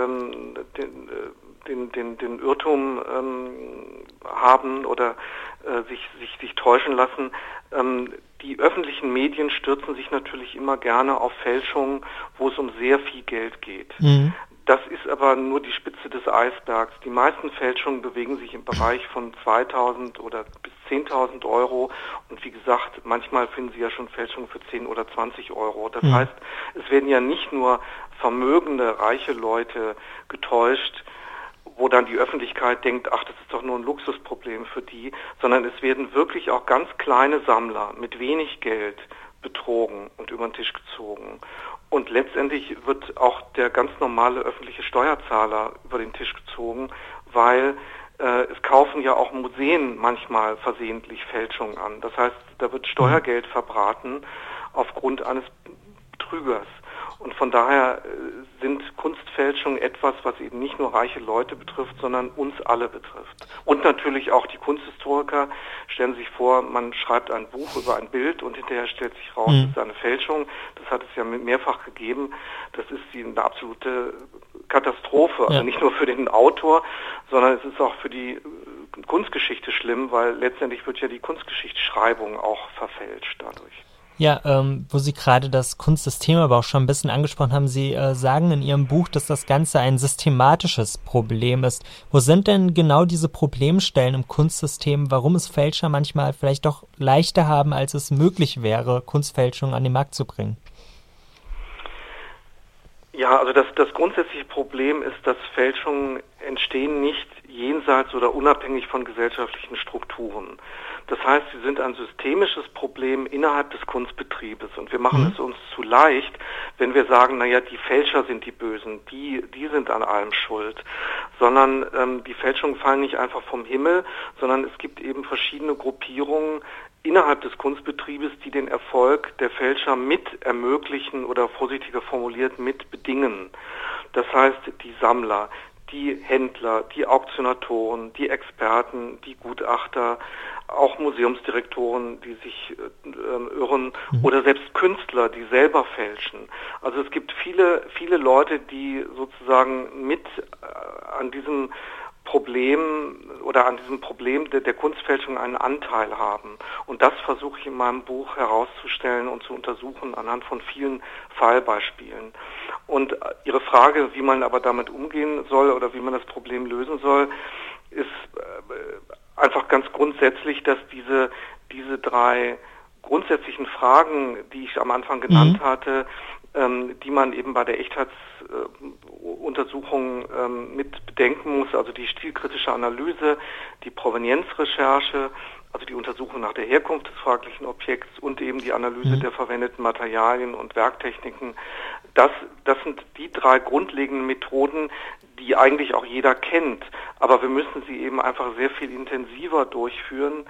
den Irrtum haben oder sich täuschen lassen. Die öffentlichen Medien stürzen sich natürlich immer gerne auf Fälschungen, wo es um sehr viel Geld geht. Das ist aber nur die Spitze des Eisbergs. Die meisten Fälschungen bewegen sich im Bereich von 2.000 oder bis 10.000 Euro. Und wie gesagt, manchmal finden Sie ja schon Fälschungen für 10 oder 20 Euro. Das heißt, es werden ja nicht nur vermögende, reiche Leute getäuscht, wo dann die Öffentlichkeit denkt, ach, das ist doch nur ein Luxusproblem für die, sondern es werden wirklich auch ganz kleine Sammler mit wenig Geld betrogen und über den Tisch gezogen. Und letztendlich wird auch der ganz normale öffentliche Steuerzahler über den Tisch gezogen, weil es kaufen ja auch Museen manchmal versehentlich Fälschungen an. Das heißt, da wird Steuergeld verbraten aufgrund eines Betrügers. Und von daher sind Kunstfälschungen etwas, was eben nicht nur reiche Leute betrifft, sondern uns alle betrifft. Und natürlich auch die Kunsthistoriker. Stellen Sie sich vor, man schreibt ein Buch über ein Bild und hinterher stellt sich raus, es ist eine Fälschung. Das hat es ja mehrfach gegeben. Das ist eine absolute Katastrophe. Also nicht nur für den Autor, sondern es ist auch für die Kunstgeschichte schlimm, weil letztendlich wird ja die Kunstgeschichtsschreibung auch verfälscht dadurch. Ja, wo Sie gerade das Kunstsystem aber auch schon ein bisschen angesprochen haben, Sie sagen in Ihrem Buch, dass das Ganze ein systematisches Problem ist. Wo sind denn genau diese Problemstellen im Kunstsystem, warum es Fälscher manchmal vielleicht doch leichter haben, als es möglich wäre, Kunstfälschungen an den Markt zu bringen? Ja, also das grundsätzliche Problem ist, dass Fälschungen entstehen nicht jenseits oder unabhängig von gesellschaftlichen Strukturen. Das heißt, sie sind ein systemisches Problem innerhalb des Kunstbetriebes und wir machen es uns zu leicht, wenn wir sagen, naja, die Fälscher sind die Bösen, die sind an allem schuld, sondern die Fälschungen fallen nicht einfach vom Himmel, sondern es gibt eben verschiedene Gruppierungen innerhalb des Kunstbetriebes, die den Erfolg der Fälscher mit ermöglichen oder vorsichtiger formuliert mit bedingen. Das heißt, die Sammler, die Händler, die Auktionatoren, die Experten, die Gutachter, auch Museumsdirektoren, die sich irren oder selbst Künstler, die selber fälschen. Also es gibt viele Leute, die sozusagen mit an diesem Problem oder an diesem Problem der Kunstfälschung einen Anteil haben. Und das versuche ich in meinem Buch herauszustellen und zu untersuchen anhand von vielen Fallbeispielen. Und Ihre Frage, wie man aber damit umgehen soll oder wie man das Problem lösen soll, ist einfach ganz grundsätzlich, dass diese 3 grundsätzlichen Fragen, die ich am Anfang genannt hatte, die man eben bei der Echtheitsuntersuchung mit bedenken muss, also die stilkritische Analyse, die Provenienzrecherche, also die Untersuchung nach der Herkunft des fraglichen Objekts und eben die Analyse der verwendeten Materialien und Werktechniken. Das sind die 3 grundlegenden Methoden, die eigentlich auch jeder kennt, aber wir müssen sie eben einfach sehr viel intensiver durchführen,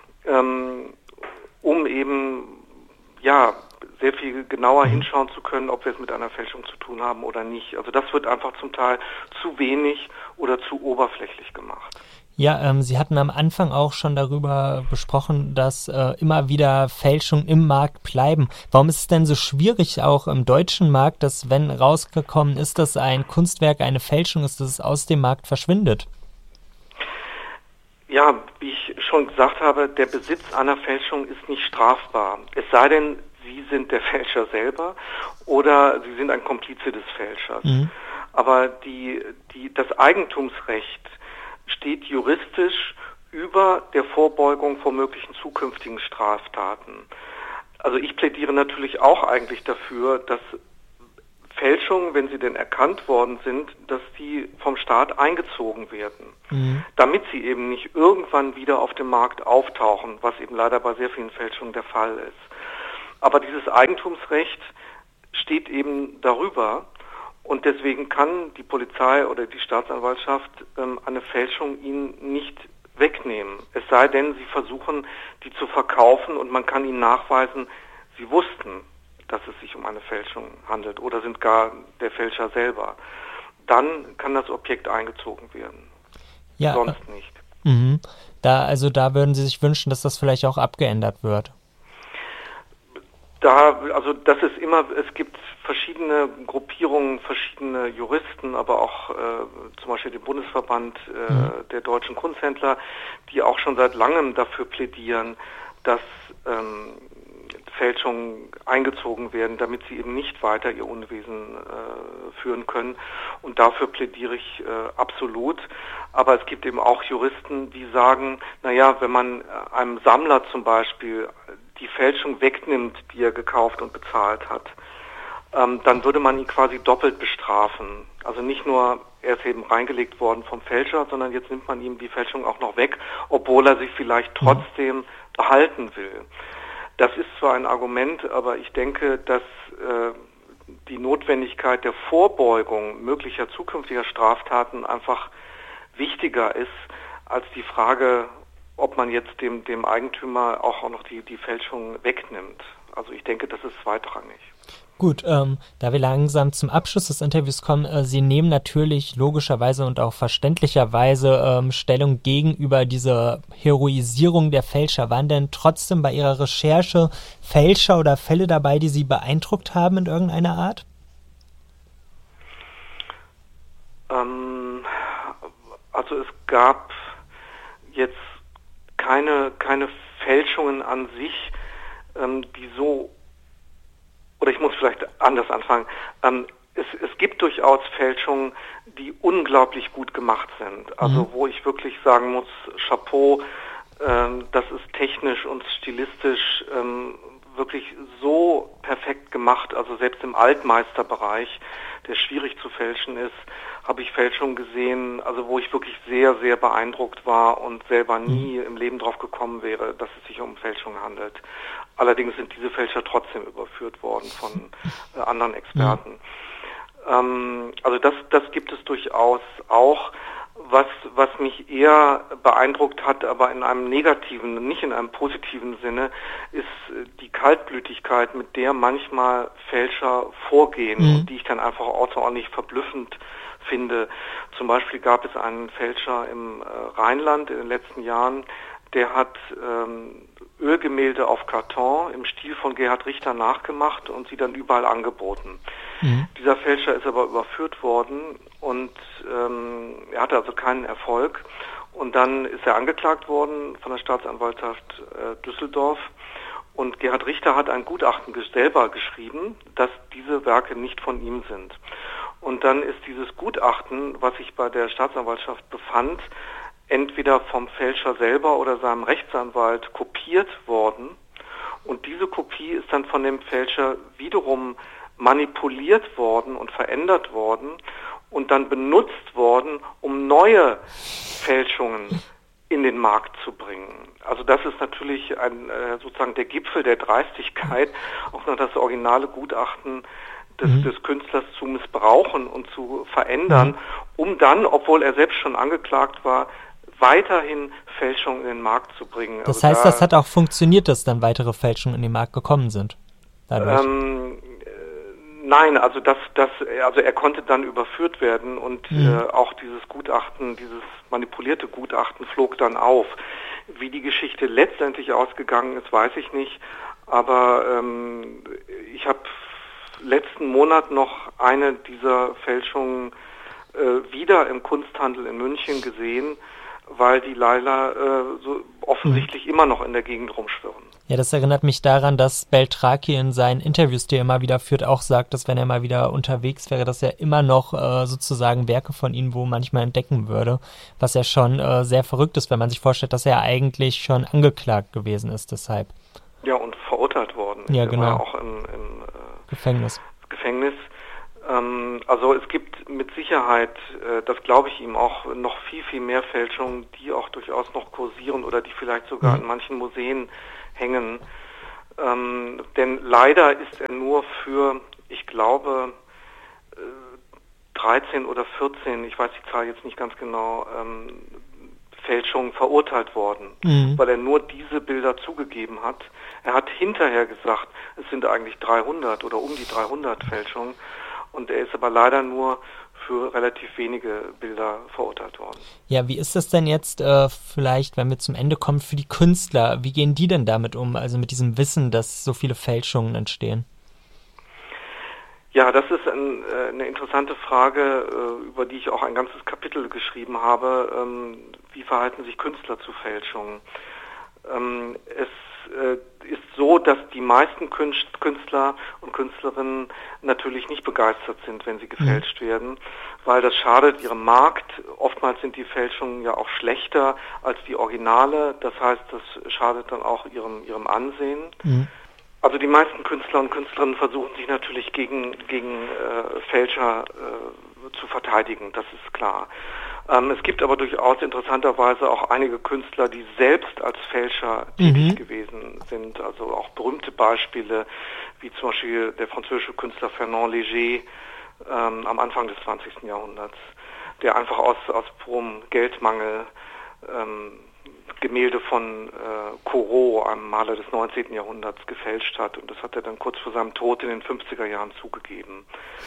um eben sehr viel genauer hinschauen zu können, ob wir es mit einer Fälschung zu tun haben oder nicht. Also das wird einfach zum Teil zu wenig oder zu oberflächlich gemacht. Ja, Sie hatten am Anfang auch schon darüber besprochen, dass immer wieder Fälschungen im Markt bleiben. Warum ist es denn so schwierig, auch im deutschen Markt, dass, wenn rausgekommen ist, dass ein Kunstwerk eine Fälschung ist, dass es aus dem Markt verschwindet? Ja, wie ich schon gesagt habe, der Besitz einer Fälschung ist nicht strafbar. Es sei denn, Sie sind der Fälscher selber oder Sie sind ein Komplize des Fälschers. Aber das Eigentumsrecht steht juristisch über der Vorbeugung vor möglichen zukünftigen Straftaten. Also ich plädiere natürlich auch eigentlich dafür, dass Fälschungen, wenn sie denn erkannt worden sind, dass die vom Staat eingezogen werden, damit sie eben nicht irgendwann wieder auf dem Markt auftauchen, was eben leider bei sehr vielen Fälschungen der Fall ist. Aber dieses Eigentumsrecht steht eben darüber und deswegen kann die Polizei oder die Staatsanwaltschaft eine Fälschung ihnen nicht wegnehmen. Es sei denn, sie versuchen, die zu verkaufen und man kann ihnen nachweisen, sie wussten, dass es sich um eine Fälschung handelt oder sind gar der Fälscher selber. Dann kann das Objekt eingezogen werden. Ja, sonst nicht. Da würden Sie sich wünschen, dass das vielleicht auch abgeändert wird. Es gibt verschiedene Gruppierungen, verschiedene Juristen, aber auch zum Beispiel den Bundesverband der deutschen Kunsthändler, die auch schon seit langem dafür plädieren, dass Fälschungen eingezogen werden, damit sie eben nicht weiter ihr Unwesen führen können. Und dafür plädiere ich absolut. Aber es gibt eben auch Juristen, die sagen, wenn man einem Sammler zum Beispiel die Fälschung wegnimmt, die er gekauft und bezahlt hat, dann würde man ihn quasi doppelt bestrafen. Also nicht nur, er ist eben reingelegt worden vom Fälscher, sondern jetzt nimmt man ihm die Fälschung auch noch weg, obwohl er sich vielleicht trotzdem behalten will. Das ist zwar ein Argument, aber ich denke, dass die Notwendigkeit der Vorbeugung möglicher zukünftiger Straftaten einfach wichtiger ist als die Frage, ob man jetzt dem Eigentümer auch noch die Fälschung wegnimmt. Also ich denke, das ist zweitrangig. Gut, da wir langsam zum Abschluss des Interviews kommen, Sie nehmen natürlich logischerweise und auch verständlicherweise Stellung gegenüber dieser Heroisierung der Fälscher. Waren denn trotzdem bei Ihrer Recherche Fälscher oder Fälle dabei, die Sie beeindruckt haben in irgendeiner Art? Also es gab jetzt keine Fälschungen an sich, die so, oder ich muss vielleicht anders anfangen. Es gibt durchaus Fälschungen, die unglaublich gut gemacht sind. Also wo ich wirklich sagen muss, Chapeau, das ist technisch und stilistisch wirklich so perfekt gemacht. Also selbst im Altmeisterbereich, der schwierig zu fälschen ist, habe ich Fälschungen gesehen, also wo ich wirklich sehr, sehr beeindruckt war und selber nie im Leben drauf gekommen wäre, dass es sich um Fälschungen handelt. Allerdings sind diese Fälscher trotzdem überführt worden von anderen Experten. Also das gibt es durchaus auch. Was mich eher beeindruckt hat, aber in einem negativen, nicht in einem positiven Sinne, ist die Kaltblütigkeit, mit der manchmal Fälscher vorgehen und die ich dann einfach außerordentlich verblüffend finde. Zum Beispiel gab es einen Fälscher im Rheinland in den letzten Jahren, der hat Ölgemälde auf Karton im Stil von Gerhard Richter nachgemacht und sie dann überall angeboten. Dieser Fälscher ist aber überführt worden und er hatte also keinen Erfolg. Und dann ist er angeklagt worden von der Staatsanwaltschaft Düsseldorf. Und Gerhard Richter hat ein Gutachten selber geschrieben, dass diese Werke nicht von ihm sind. Und dann ist dieses Gutachten, was sich bei der Staatsanwaltschaft befand, entweder vom Fälscher selber oder seinem Rechtsanwalt kopiert worden. Und diese Kopie ist dann von dem Fälscher wiederum manipuliert worden und verändert worden und dann benutzt worden, um neue Fälschungen in den Markt zu bringen. Also das ist natürlich sozusagen der Gipfel der Dreistigkeit, auch noch das originale Gutachten des Künstlers zu missbrauchen und zu verändern, um dann, obwohl er selbst schon angeklagt war, weiterhin Fälschungen in den Markt zu bringen. Das heißt, das hat auch funktioniert, dass dann weitere Fälschungen in den Markt gekommen sind? Nein, also er konnte dann überführt werden und auch dieses Gutachten, dieses manipulierte Gutachten flog dann auf. Wie die Geschichte letztendlich ausgegangen ist, weiß ich nicht, aber ich habe letzten Monat noch eine dieser Fälschungen wieder im Kunsthandel in München gesehen. weil die leider so offensichtlich immer noch in der Gegend rumschwirren. Ja, das erinnert mich daran, dass Beltraki in seinen Interviews, die er immer wieder führt, auch sagt, dass wenn er mal wieder unterwegs wäre, dass er immer noch sozusagen Werke von ihm wo manchmal entdecken würde, was ja schon sehr verrückt ist, wenn man sich vorstellt, dass er eigentlich schon angeklagt gewesen ist deshalb. Ja, und verurteilt worden. Ja, er genau. war auch im Gefängnis. Also es gibt mit Sicherheit, das glaube ich ihm auch, noch viel, viel mehr Fälschungen, die auch durchaus noch kursieren oder die vielleicht sogar in manchen Museen hängen. Denn leider ist er nur für, ich glaube, 13 oder 14, ich weiß die Zahl jetzt nicht ganz genau, Fälschungen verurteilt worden, weil er nur diese Bilder zugegeben hat. Er hat hinterher gesagt, es sind eigentlich 300 oder um die 300 Fälschungen und er ist aber leider nur für relativ wenige Bilder verurteilt worden. Ja, wie ist das denn jetzt vielleicht, wenn wir zum Ende kommen, für die Künstler? Wie gehen die denn damit um, also mit diesem Wissen, dass so viele Fälschungen entstehen? Ja, das ist eine interessante Frage, über die ich auch ein ganzes Kapitel geschrieben habe. Wie verhalten sich Künstler zu Fälschungen? Es ist so, dass die meisten Künstler und Künstlerinnen natürlich nicht begeistert sind, wenn sie gefälscht werden, weil das schadet ihrem Markt. Oftmals sind die Fälschungen ja auch schlechter als die Originale. Das heißt, das schadet dann auch ihrem Ansehen. Also die meisten Künstler und Künstlerinnen versuchen sich natürlich gegen Fälscher zu verteidigen, das ist klar. Es gibt aber durchaus interessanterweise auch einige Künstler, die selbst als Fälscher tätig gewesen sind. Also auch berühmte Beispiele, wie zum Beispiel der französische Künstler Fernand Léger am Anfang des 20. Jahrhunderts, der einfach aus purem Geldmangel Gemälde von Corot, einem Maler des 19. Jahrhunderts, gefälscht hat. Und das hat er dann kurz vor seinem Tod in den 50er Jahren zugegeben.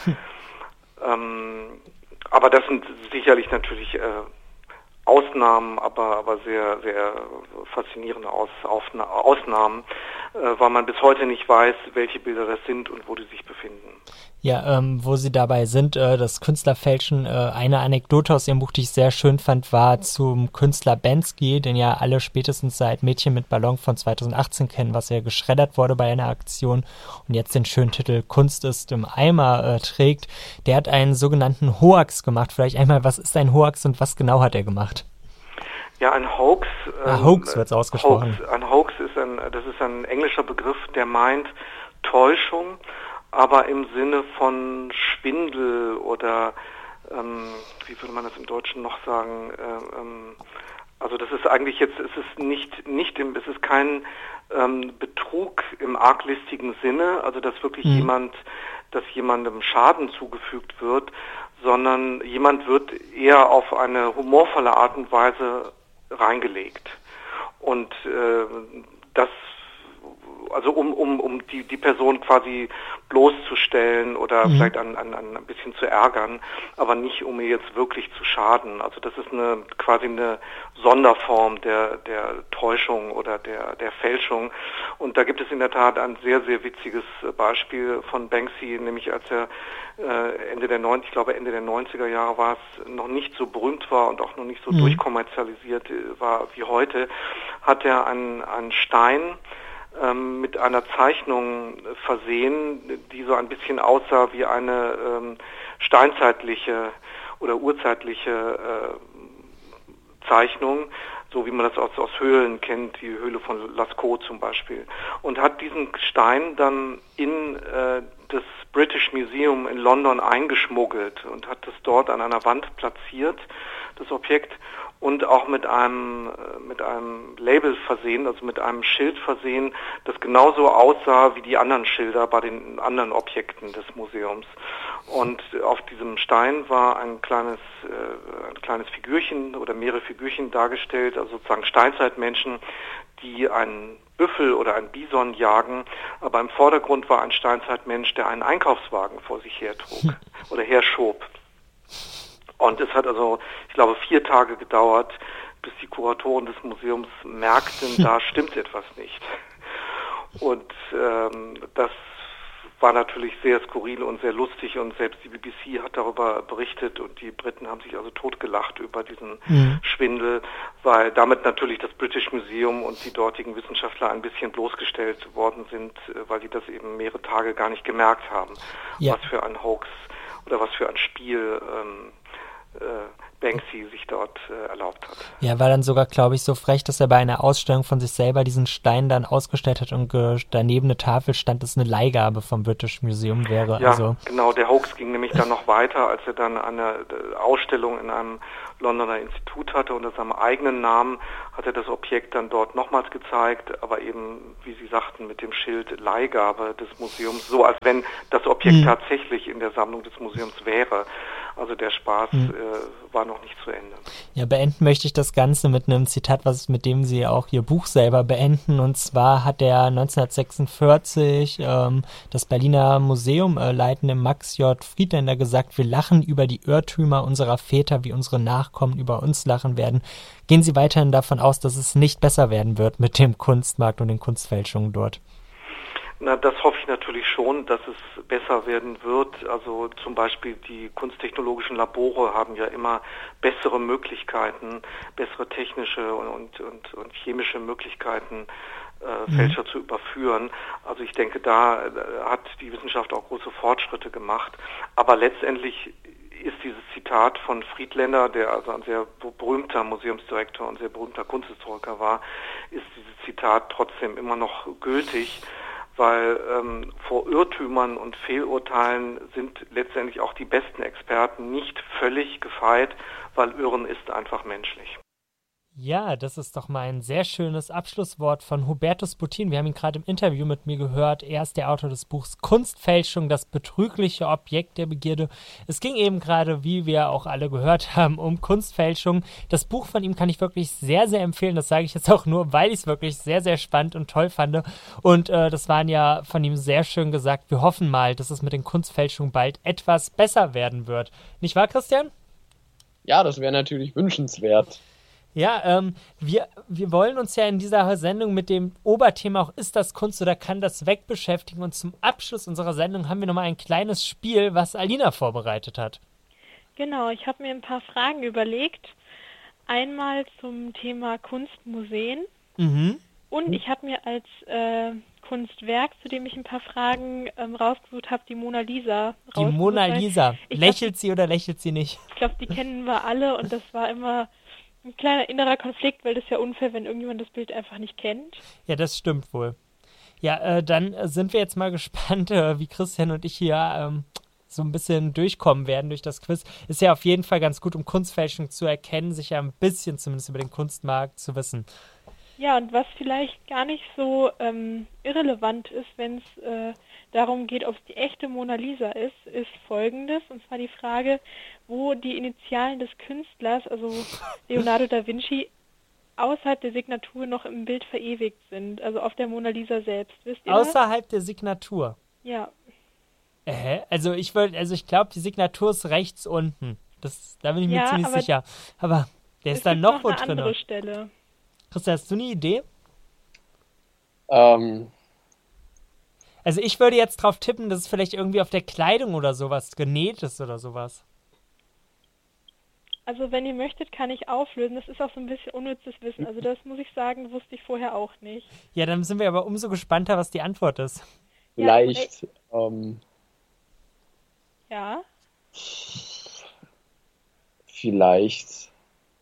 Aber das sind sicherlich natürlich Ausnahmen, aber sehr, sehr faszinierende Ausnahmen, weil man bis heute nicht weiß, welche Bilder das sind und wo die sich befinden. Ja, wo Sie dabei sind, das Künstlerfälschen, eine Anekdote aus Ihrem Buch, die ich sehr schön fand, war zum Künstler Banksy, den ja alle spätestens seit Mädchen mit Ballon von 2018 kennen, was ja geschreddert wurde bei einer Aktion und jetzt den schönen Titel Kunst ist im Eimer trägt. Der hat einen sogenannten Hoax gemacht. Vielleicht einmal, was ist ein Hoax und was genau hat er gemacht? Ja, ein Hoax. Hoax wird's ausgesprochen. Ein Hoax ist ein englischer Begriff, der meint Täuschung, aber im Sinne von Schwindel oder wie würde man das im Deutschen noch sagen? Also das ist eigentlich jetzt, es ist kein Betrug im arglistigen Sinne, also dass wirklich jemandem Schaden zugefügt wird, sondern jemand wird eher auf eine humorvolle Art und Weise reingelegt. Und das, also um die Person quasi bloßzustellen oder vielleicht ein bisschen zu ärgern, aber nicht um ihr jetzt wirklich zu schaden. Also das ist quasi eine Sonderform der Täuschung oder der Fälschung. Und da gibt es in der Tat ein sehr, sehr witziges Beispiel von Banksy, nämlich als er Ende der 90er Jahre war es, noch nicht so berühmt war und auch noch nicht so durchkommerzialisiert war wie heute, hat er einen Stein mit einer Zeichnung versehen, die so ein bisschen aussah wie eine steinzeitliche oder urzeitliche Zeichnung, so wie man das aus Höhlen kennt, die Höhle von Lascaux zum Beispiel. Und hat diesen Stein dann in das British Museum in London eingeschmuggelt und hat es dort an einer Wand platziert, das Objekt, und auch mit einem Label versehen, also mit einem Schild versehen, das genauso aussah wie die anderen Schilder bei den anderen Objekten des Museums. Und auf diesem Stein war ein kleines Figürchen oder mehrere Figürchen dargestellt, also sozusagen Steinzeitmenschen, die einen Büffel oder einen Bison jagen, aber im Vordergrund war ein Steinzeitmensch, der einen Einkaufswagen vor sich hertrug oder herschob. Und es hat also, ich glaube, 4 Tage gedauert, bis die Kuratoren des Museums merkten, da stimmt etwas nicht. Und das war natürlich sehr skurril und sehr lustig und selbst die BBC hat darüber berichtet und die Briten haben sich also totgelacht über diesen Schwindel, weil damit natürlich das British Museum und die dortigen Wissenschaftler ein bisschen bloßgestellt worden sind, weil die das eben mehrere Tage gar nicht gemerkt haben, was für ein Hoax oder was für ein Spiel Banksy sich dort erlaubt hat. Ja, war dann sogar, glaube ich, so frech, dass er bei einer Ausstellung von sich selber diesen Stein dann ausgestellt hat und daneben eine Tafel stand, dass eine Leihgabe vom British Museum wäre. Ja, also. Genau, der Hoax ging nämlich dann noch weiter, als er dann eine Ausstellung in einem Londoner Institut hatte unter seinem eigenen Namen, hat er das Objekt dann dort nochmals gezeigt, aber eben, wie Sie sagten, mit dem Schild Leihgabe des Museums, so als wenn das Objekt tatsächlich in der Sammlung des Museums wäre. Also der Spaß war noch nicht zu Ende. Ja, beenden möchte ich das Ganze mit einem Zitat, mit dem Sie auch Ihr Buch selber beenden. Und zwar hat er 1946 das Berliner Museum leitende Max J. Friedländer gesagt: Wir lachen über die Irrtümer unserer Väter, wie unsere Nachkommen über uns lachen werden. Gehen Sie weiterhin davon aus, dass es nicht besser werden wird mit dem Kunstmarkt und den Kunstfälschungen dort? Na, das hoffe ich natürlich schon, dass es besser werden wird. Also zum Beispiel die kunsttechnologischen Labore haben ja immer bessere Möglichkeiten, bessere technische und chemische Möglichkeiten, Fälscher zu überführen. Also ich denke, da hat die Wissenschaft auch große Fortschritte gemacht. Aber letztendlich ist dieses Zitat von Friedländer, der also ein sehr berühmter Museumsdirektor und sehr berühmter Kunsthistoriker war, ist dieses Zitat trotzdem immer noch gültig, weil vor Irrtümern und Fehlurteilen sind letztendlich auch die besten Experten nicht völlig gefeit, weil Irren ist einfach menschlich. Ja, das ist doch mal ein sehr schönes Abschlusswort von Hubertus Buttin. Wir haben ihn gerade im Interview mit mir gehört. Er ist der Autor des Buchs Kunstfälschung, das betrügliche Objekt der Begierde. Es ging eben gerade, wie wir auch alle gehört haben, um Kunstfälschung. Das Buch von ihm kann ich wirklich sehr, sehr empfehlen. Das sage ich jetzt auch nur, weil ich es wirklich sehr, sehr spannend und toll fand. Und das waren ja von ihm sehr schön gesagt. Wir hoffen mal, dass es mit den Kunstfälschungen bald etwas besser werden wird. Nicht wahr, Christian? Ja, das wäre natürlich wünschenswert. Ja, wir wollen uns ja in dieser Sendung mit dem Oberthema auch ist das Kunst oder kann das weg beschäftigen. Und zum Abschluss unserer Sendung haben wir nochmal ein kleines Spiel, was Alina vorbereitet hat. Genau, ich habe mir ein paar Fragen überlegt. Einmal zum Thema Kunstmuseen. Und ich habe mir als Kunstwerk, zu dem ich ein paar Fragen rausgesucht habe, die Mona Lisa rausgesucht. Die Mona Lisa. Lächelt sie oder lächelt sie nicht? Ich glaube, die kennen wir alle und das war immer ein kleiner innerer Konflikt, weil das ja unfair, wenn irgendjemand das Bild einfach nicht kennt. Ja, das stimmt wohl. Ja, dann sind wir jetzt mal gespannt, wie Christian und ich hier so ein bisschen durchkommen werden durch das Quiz. Ist ja auf jeden Fall ganz gut, um Kunstfälschung zu erkennen, sich ja ein bisschen zumindest über den Kunstmarkt zu wissen. Ja, und was vielleicht gar nicht so irrelevant ist, wenn es darum geht, ob es die echte Mona Lisa ist Folgendes. Und zwar die Frage, wo die Initialen des Künstlers, also Leonardo da Vinci, außerhalb der Signatur noch im Bild verewigt sind. Also auf der Mona Lisa selbst. Wisst ihr außerhalb der Signatur? Ja. Also ich glaube, die Signatur ist rechts unten. Da bin ich mir ziemlich sicher. Aber der ist dann noch wo drin. Eine andere Stelle. Christian, hast du eine Idee? Also ich würde jetzt drauf tippen, dass es vielleicht irgendwie auf der Kleidung oder sowas genäht ist oder sowas. Also wenn ihr möchtet, kann ich auflösen. Das ist auch so ein bisschen unnützes Wissen. Also das muss ich sagen, wusste ich vorher auch nicht. Ja, dann sind wir aber umso gespannter, was die Antwort ist. Vielleicht. Ja. Vielleicht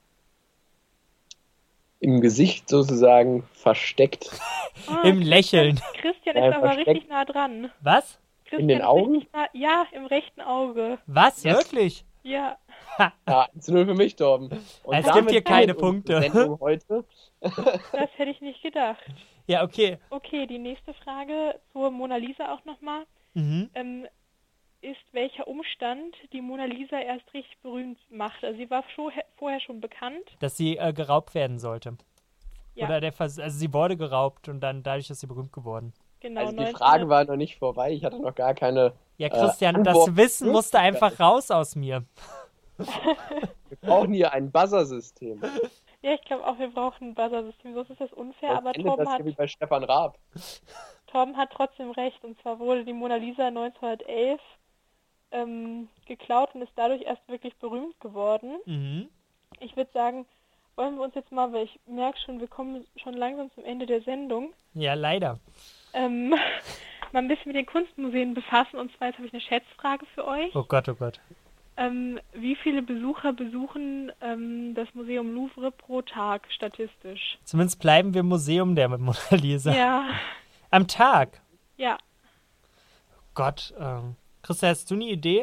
im Gesicht sozusagen versteckt. Im Lächeln. Christian ist aber richtig nah dran. Was? Christian in den Augen? Ja, im rechten Auge. Was? Yes. Wirklich? Ja. Ja, 1-0 für mich, Torben. Und es gibt hier keine Punkte. Heute. Das hätte ich nicht gedacht. Ja, okay. Okay, die nächste Frage zur Mona Lisa auch nochmal. Ist, welcher Umstand die Mona Lisa erst richtig berühmt macht? Also sie war vorher schon bekannt. Dass sie geraubt werden sollte. Ja. Oder also sie wurde geraubt und dann dadurch ist sie berühmt geworden. Genau. Also die Frage war noch nicht vorbei. Ich hatte noch gar keine Ja, Christian, Antwort. Das Wissen musste einfach raus aus mir. Wir brauchen hier ein Buzzer-System. Ja, ich glaube auch, wir brauchen ein Buzzer-System. Sonst ist das unfair, aber Torben das wie bei Stefan Raab. Torben hat trotzdem recht. Und zwar wurde die Mona Lisa 1911 geklaut und ist dadurch erst wirklich berühmt geworden. Mhm. Ich würde sagen, wollen wir uns jetzt mal, weil ich merke schon, wir kommen schon langsam zum Ende der Sendung, Ja, leider. mal ein bisschen mit den Kunstmuseen befassen. Und zwar, jetzt habe ich eine Schätzfrage für euch. Oh Gott, oh Gott. Wie viele Besucher besuchen das Museum Louvre pro Tag statistisch? Zumindest bleiben wir im Museum der mit Mona Lisa. Ja, Am Tag. ja. Gott, Christa, hast du eine Idee?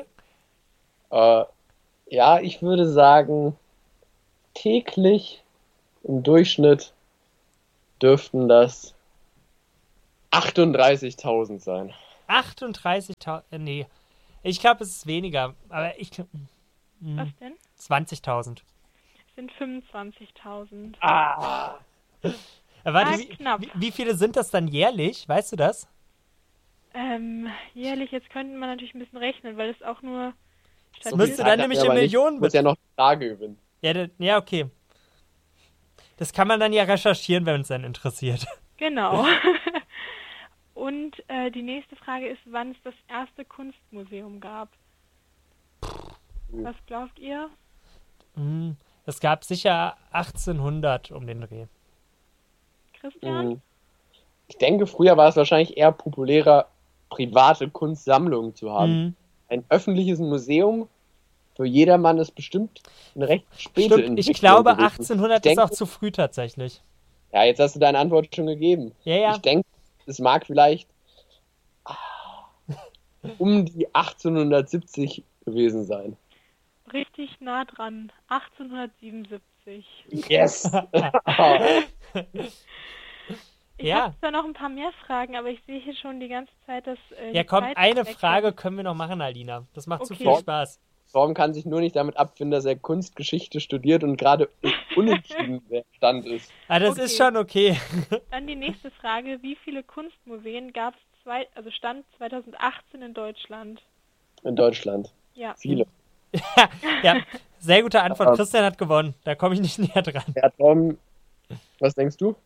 Ja, ich würde sagen, täglich im Durchschnitt dürften das 38.000 sein. 38.000, nee. Ich glaube, es ist weniger, aber Was denn? 20.000. Es sind 25.000. Warte, knapp. wie viele sind das dann jährlich? Weißt du das? Jährlich, jetzt könnte man natürlich ein bisschen rechnen, weil es auch nur müsste dann nämlich in Millionen muss ja noch die Frage gewinnen. Ja, okay. Das kann man dann ja recherchieren, wenn es dann interessiert. Genau. Und die nächste Frage ist, wann es das erste Kunstmuseum gab. Was glaubt ihr? Es gab sicher 1800 um den Dreh. Christian? Ich denke, früher war es wahrscheinlich eher populärer, private Kunstsammlungen zu haben. Mhm. Ein öffentliches Museum für jedermann ist bestimmt eine recht späte Stimmt, Entwicklung ich glaube, gewesen. 1800 Ich denke, ist auch zu früh tatsächlich. Ja, jetzt hast du deine Antwort schon gegeben. Ja. Ich denke, es mag vielleicht um die 1870 gewesen sein. Richtig nah dran. 1877. Yes! Ich habe zwar noch ein paar mehr Fragen, aber ich sehe hier schon die ganze Zeit, dass Ja, die komm, Zeit eine wegrennt. Frage können wir noch machen, Alina. Das macht zu Okay. viel Spaß. Torben kann sich nur nicht damit abfinden, dass er Kunstgeschichte studiert und gerade unentschieden der Stand ist. Ah, das Okay. ist schon okay. Dann die nächste Frage. Wie viele Kunstmuseen gab es Stand 2018 in Deutschland? In Deutschland. Ja. Viele. Ja, sehr gute Antwort. Christian hat gewonnen. Da komme ich nicht näher dran. Ja, Torben, was denkst du?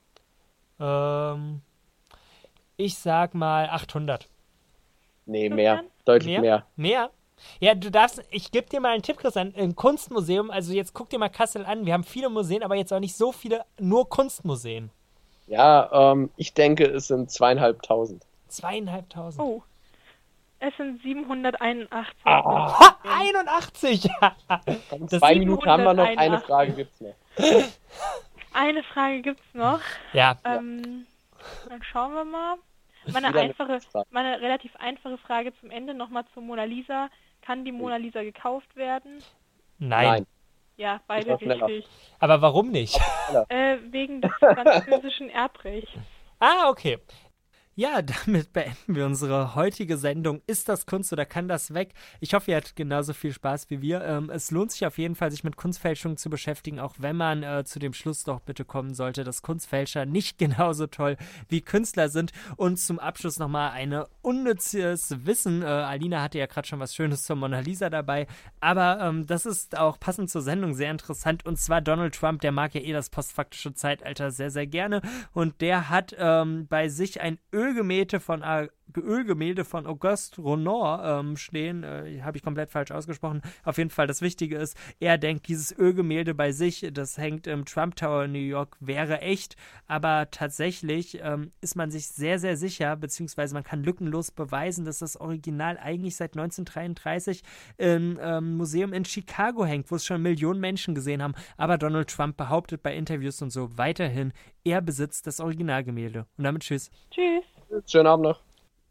Ich sag mal 800. Nee, Christian? mehr. Deutlich mehr. Mehr? Ja, ich gebe dir mal einen Tipp, Christian. Im Kunstmuseum, also jetzt guck dir mal Kassel an. Wir haben viele Museen, aber jetzt auch nicht so viele, nur Kunstmuseen. Ja, ich denke, es sind 2.500. 2.500. Oh. Es sind 781. Ha, 81! In Das 2 Minuten haben wir noch, eine 781. Frage gibt's noch. Eine Frage gibt's noch. Ja, Dann schauen wir mal. Wieder eine Frage. Meine relativ einfache Frage zum Ende nochmal zur Mona Lisa. Kann die Mona Lisa gekauft werden? nein. Ja, Ich beide war schneller. richtig. Aber warum nicht? Wegen des französischen Erbrechts. Ah, okay. Ja, damit beenden wir unsere heutige Sendung. Ist das Kunst oder kann das weg? Ich hoffe, ihr hattet genauso viel Spaß wie wir. Es lohnt sich auf jeden Fall, sich mit Kunstfälschung zu beschäftigen, auch wenn man zu dem Schluss doch bitte kommen sollte, dass Kunstfälscher nicht genauso toll wie Künstler sind. Und zum Abschluss nochmal ein unnützes Wissen. Alina hatte ja gerade schon was Schönes zur Mona Lisa dabei, aber das ist auch passend zur Sendung sehr interessant. Und zwar Donald Trump, der mag ja das postfaktische Zeitalter sehr, sehr gerne. Und der hat bei sich ein Ölgemälde von Auguste Renoir stehen. Habe ich komplett falsch ausgesprochen. Auf jeden Fall, das Wichtige ist, er denkt, dieses Ölgemälde bei sich, das hängt im Trump Tower in New York, wäre echt. Aber tatsächlich ist man sich sehr, sehr sicher, beziehungsweise man kann lückenlos beweisen, dass das Original eigentlich seit 1933 im Museum in Chicago hängt, wo es schon Millionen Menschen gesehen haben. Aber Donald Trump behauptet bei Interviews und so weiterhin, er besitzt das Originalgemälde. Und damit tschüss. Tschüss. Schönen Abend noch.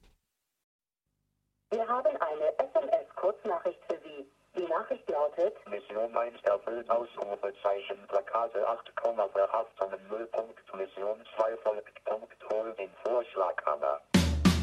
Wir haben eine SMS-Kurznachricht für Sie. Die Nachricht lautet: Mission 1 erfüllt, Ausrufezeichen, Plakate 8, verhaftungen 0. Mission 2 folgt, Hol den Vorschlaghammer.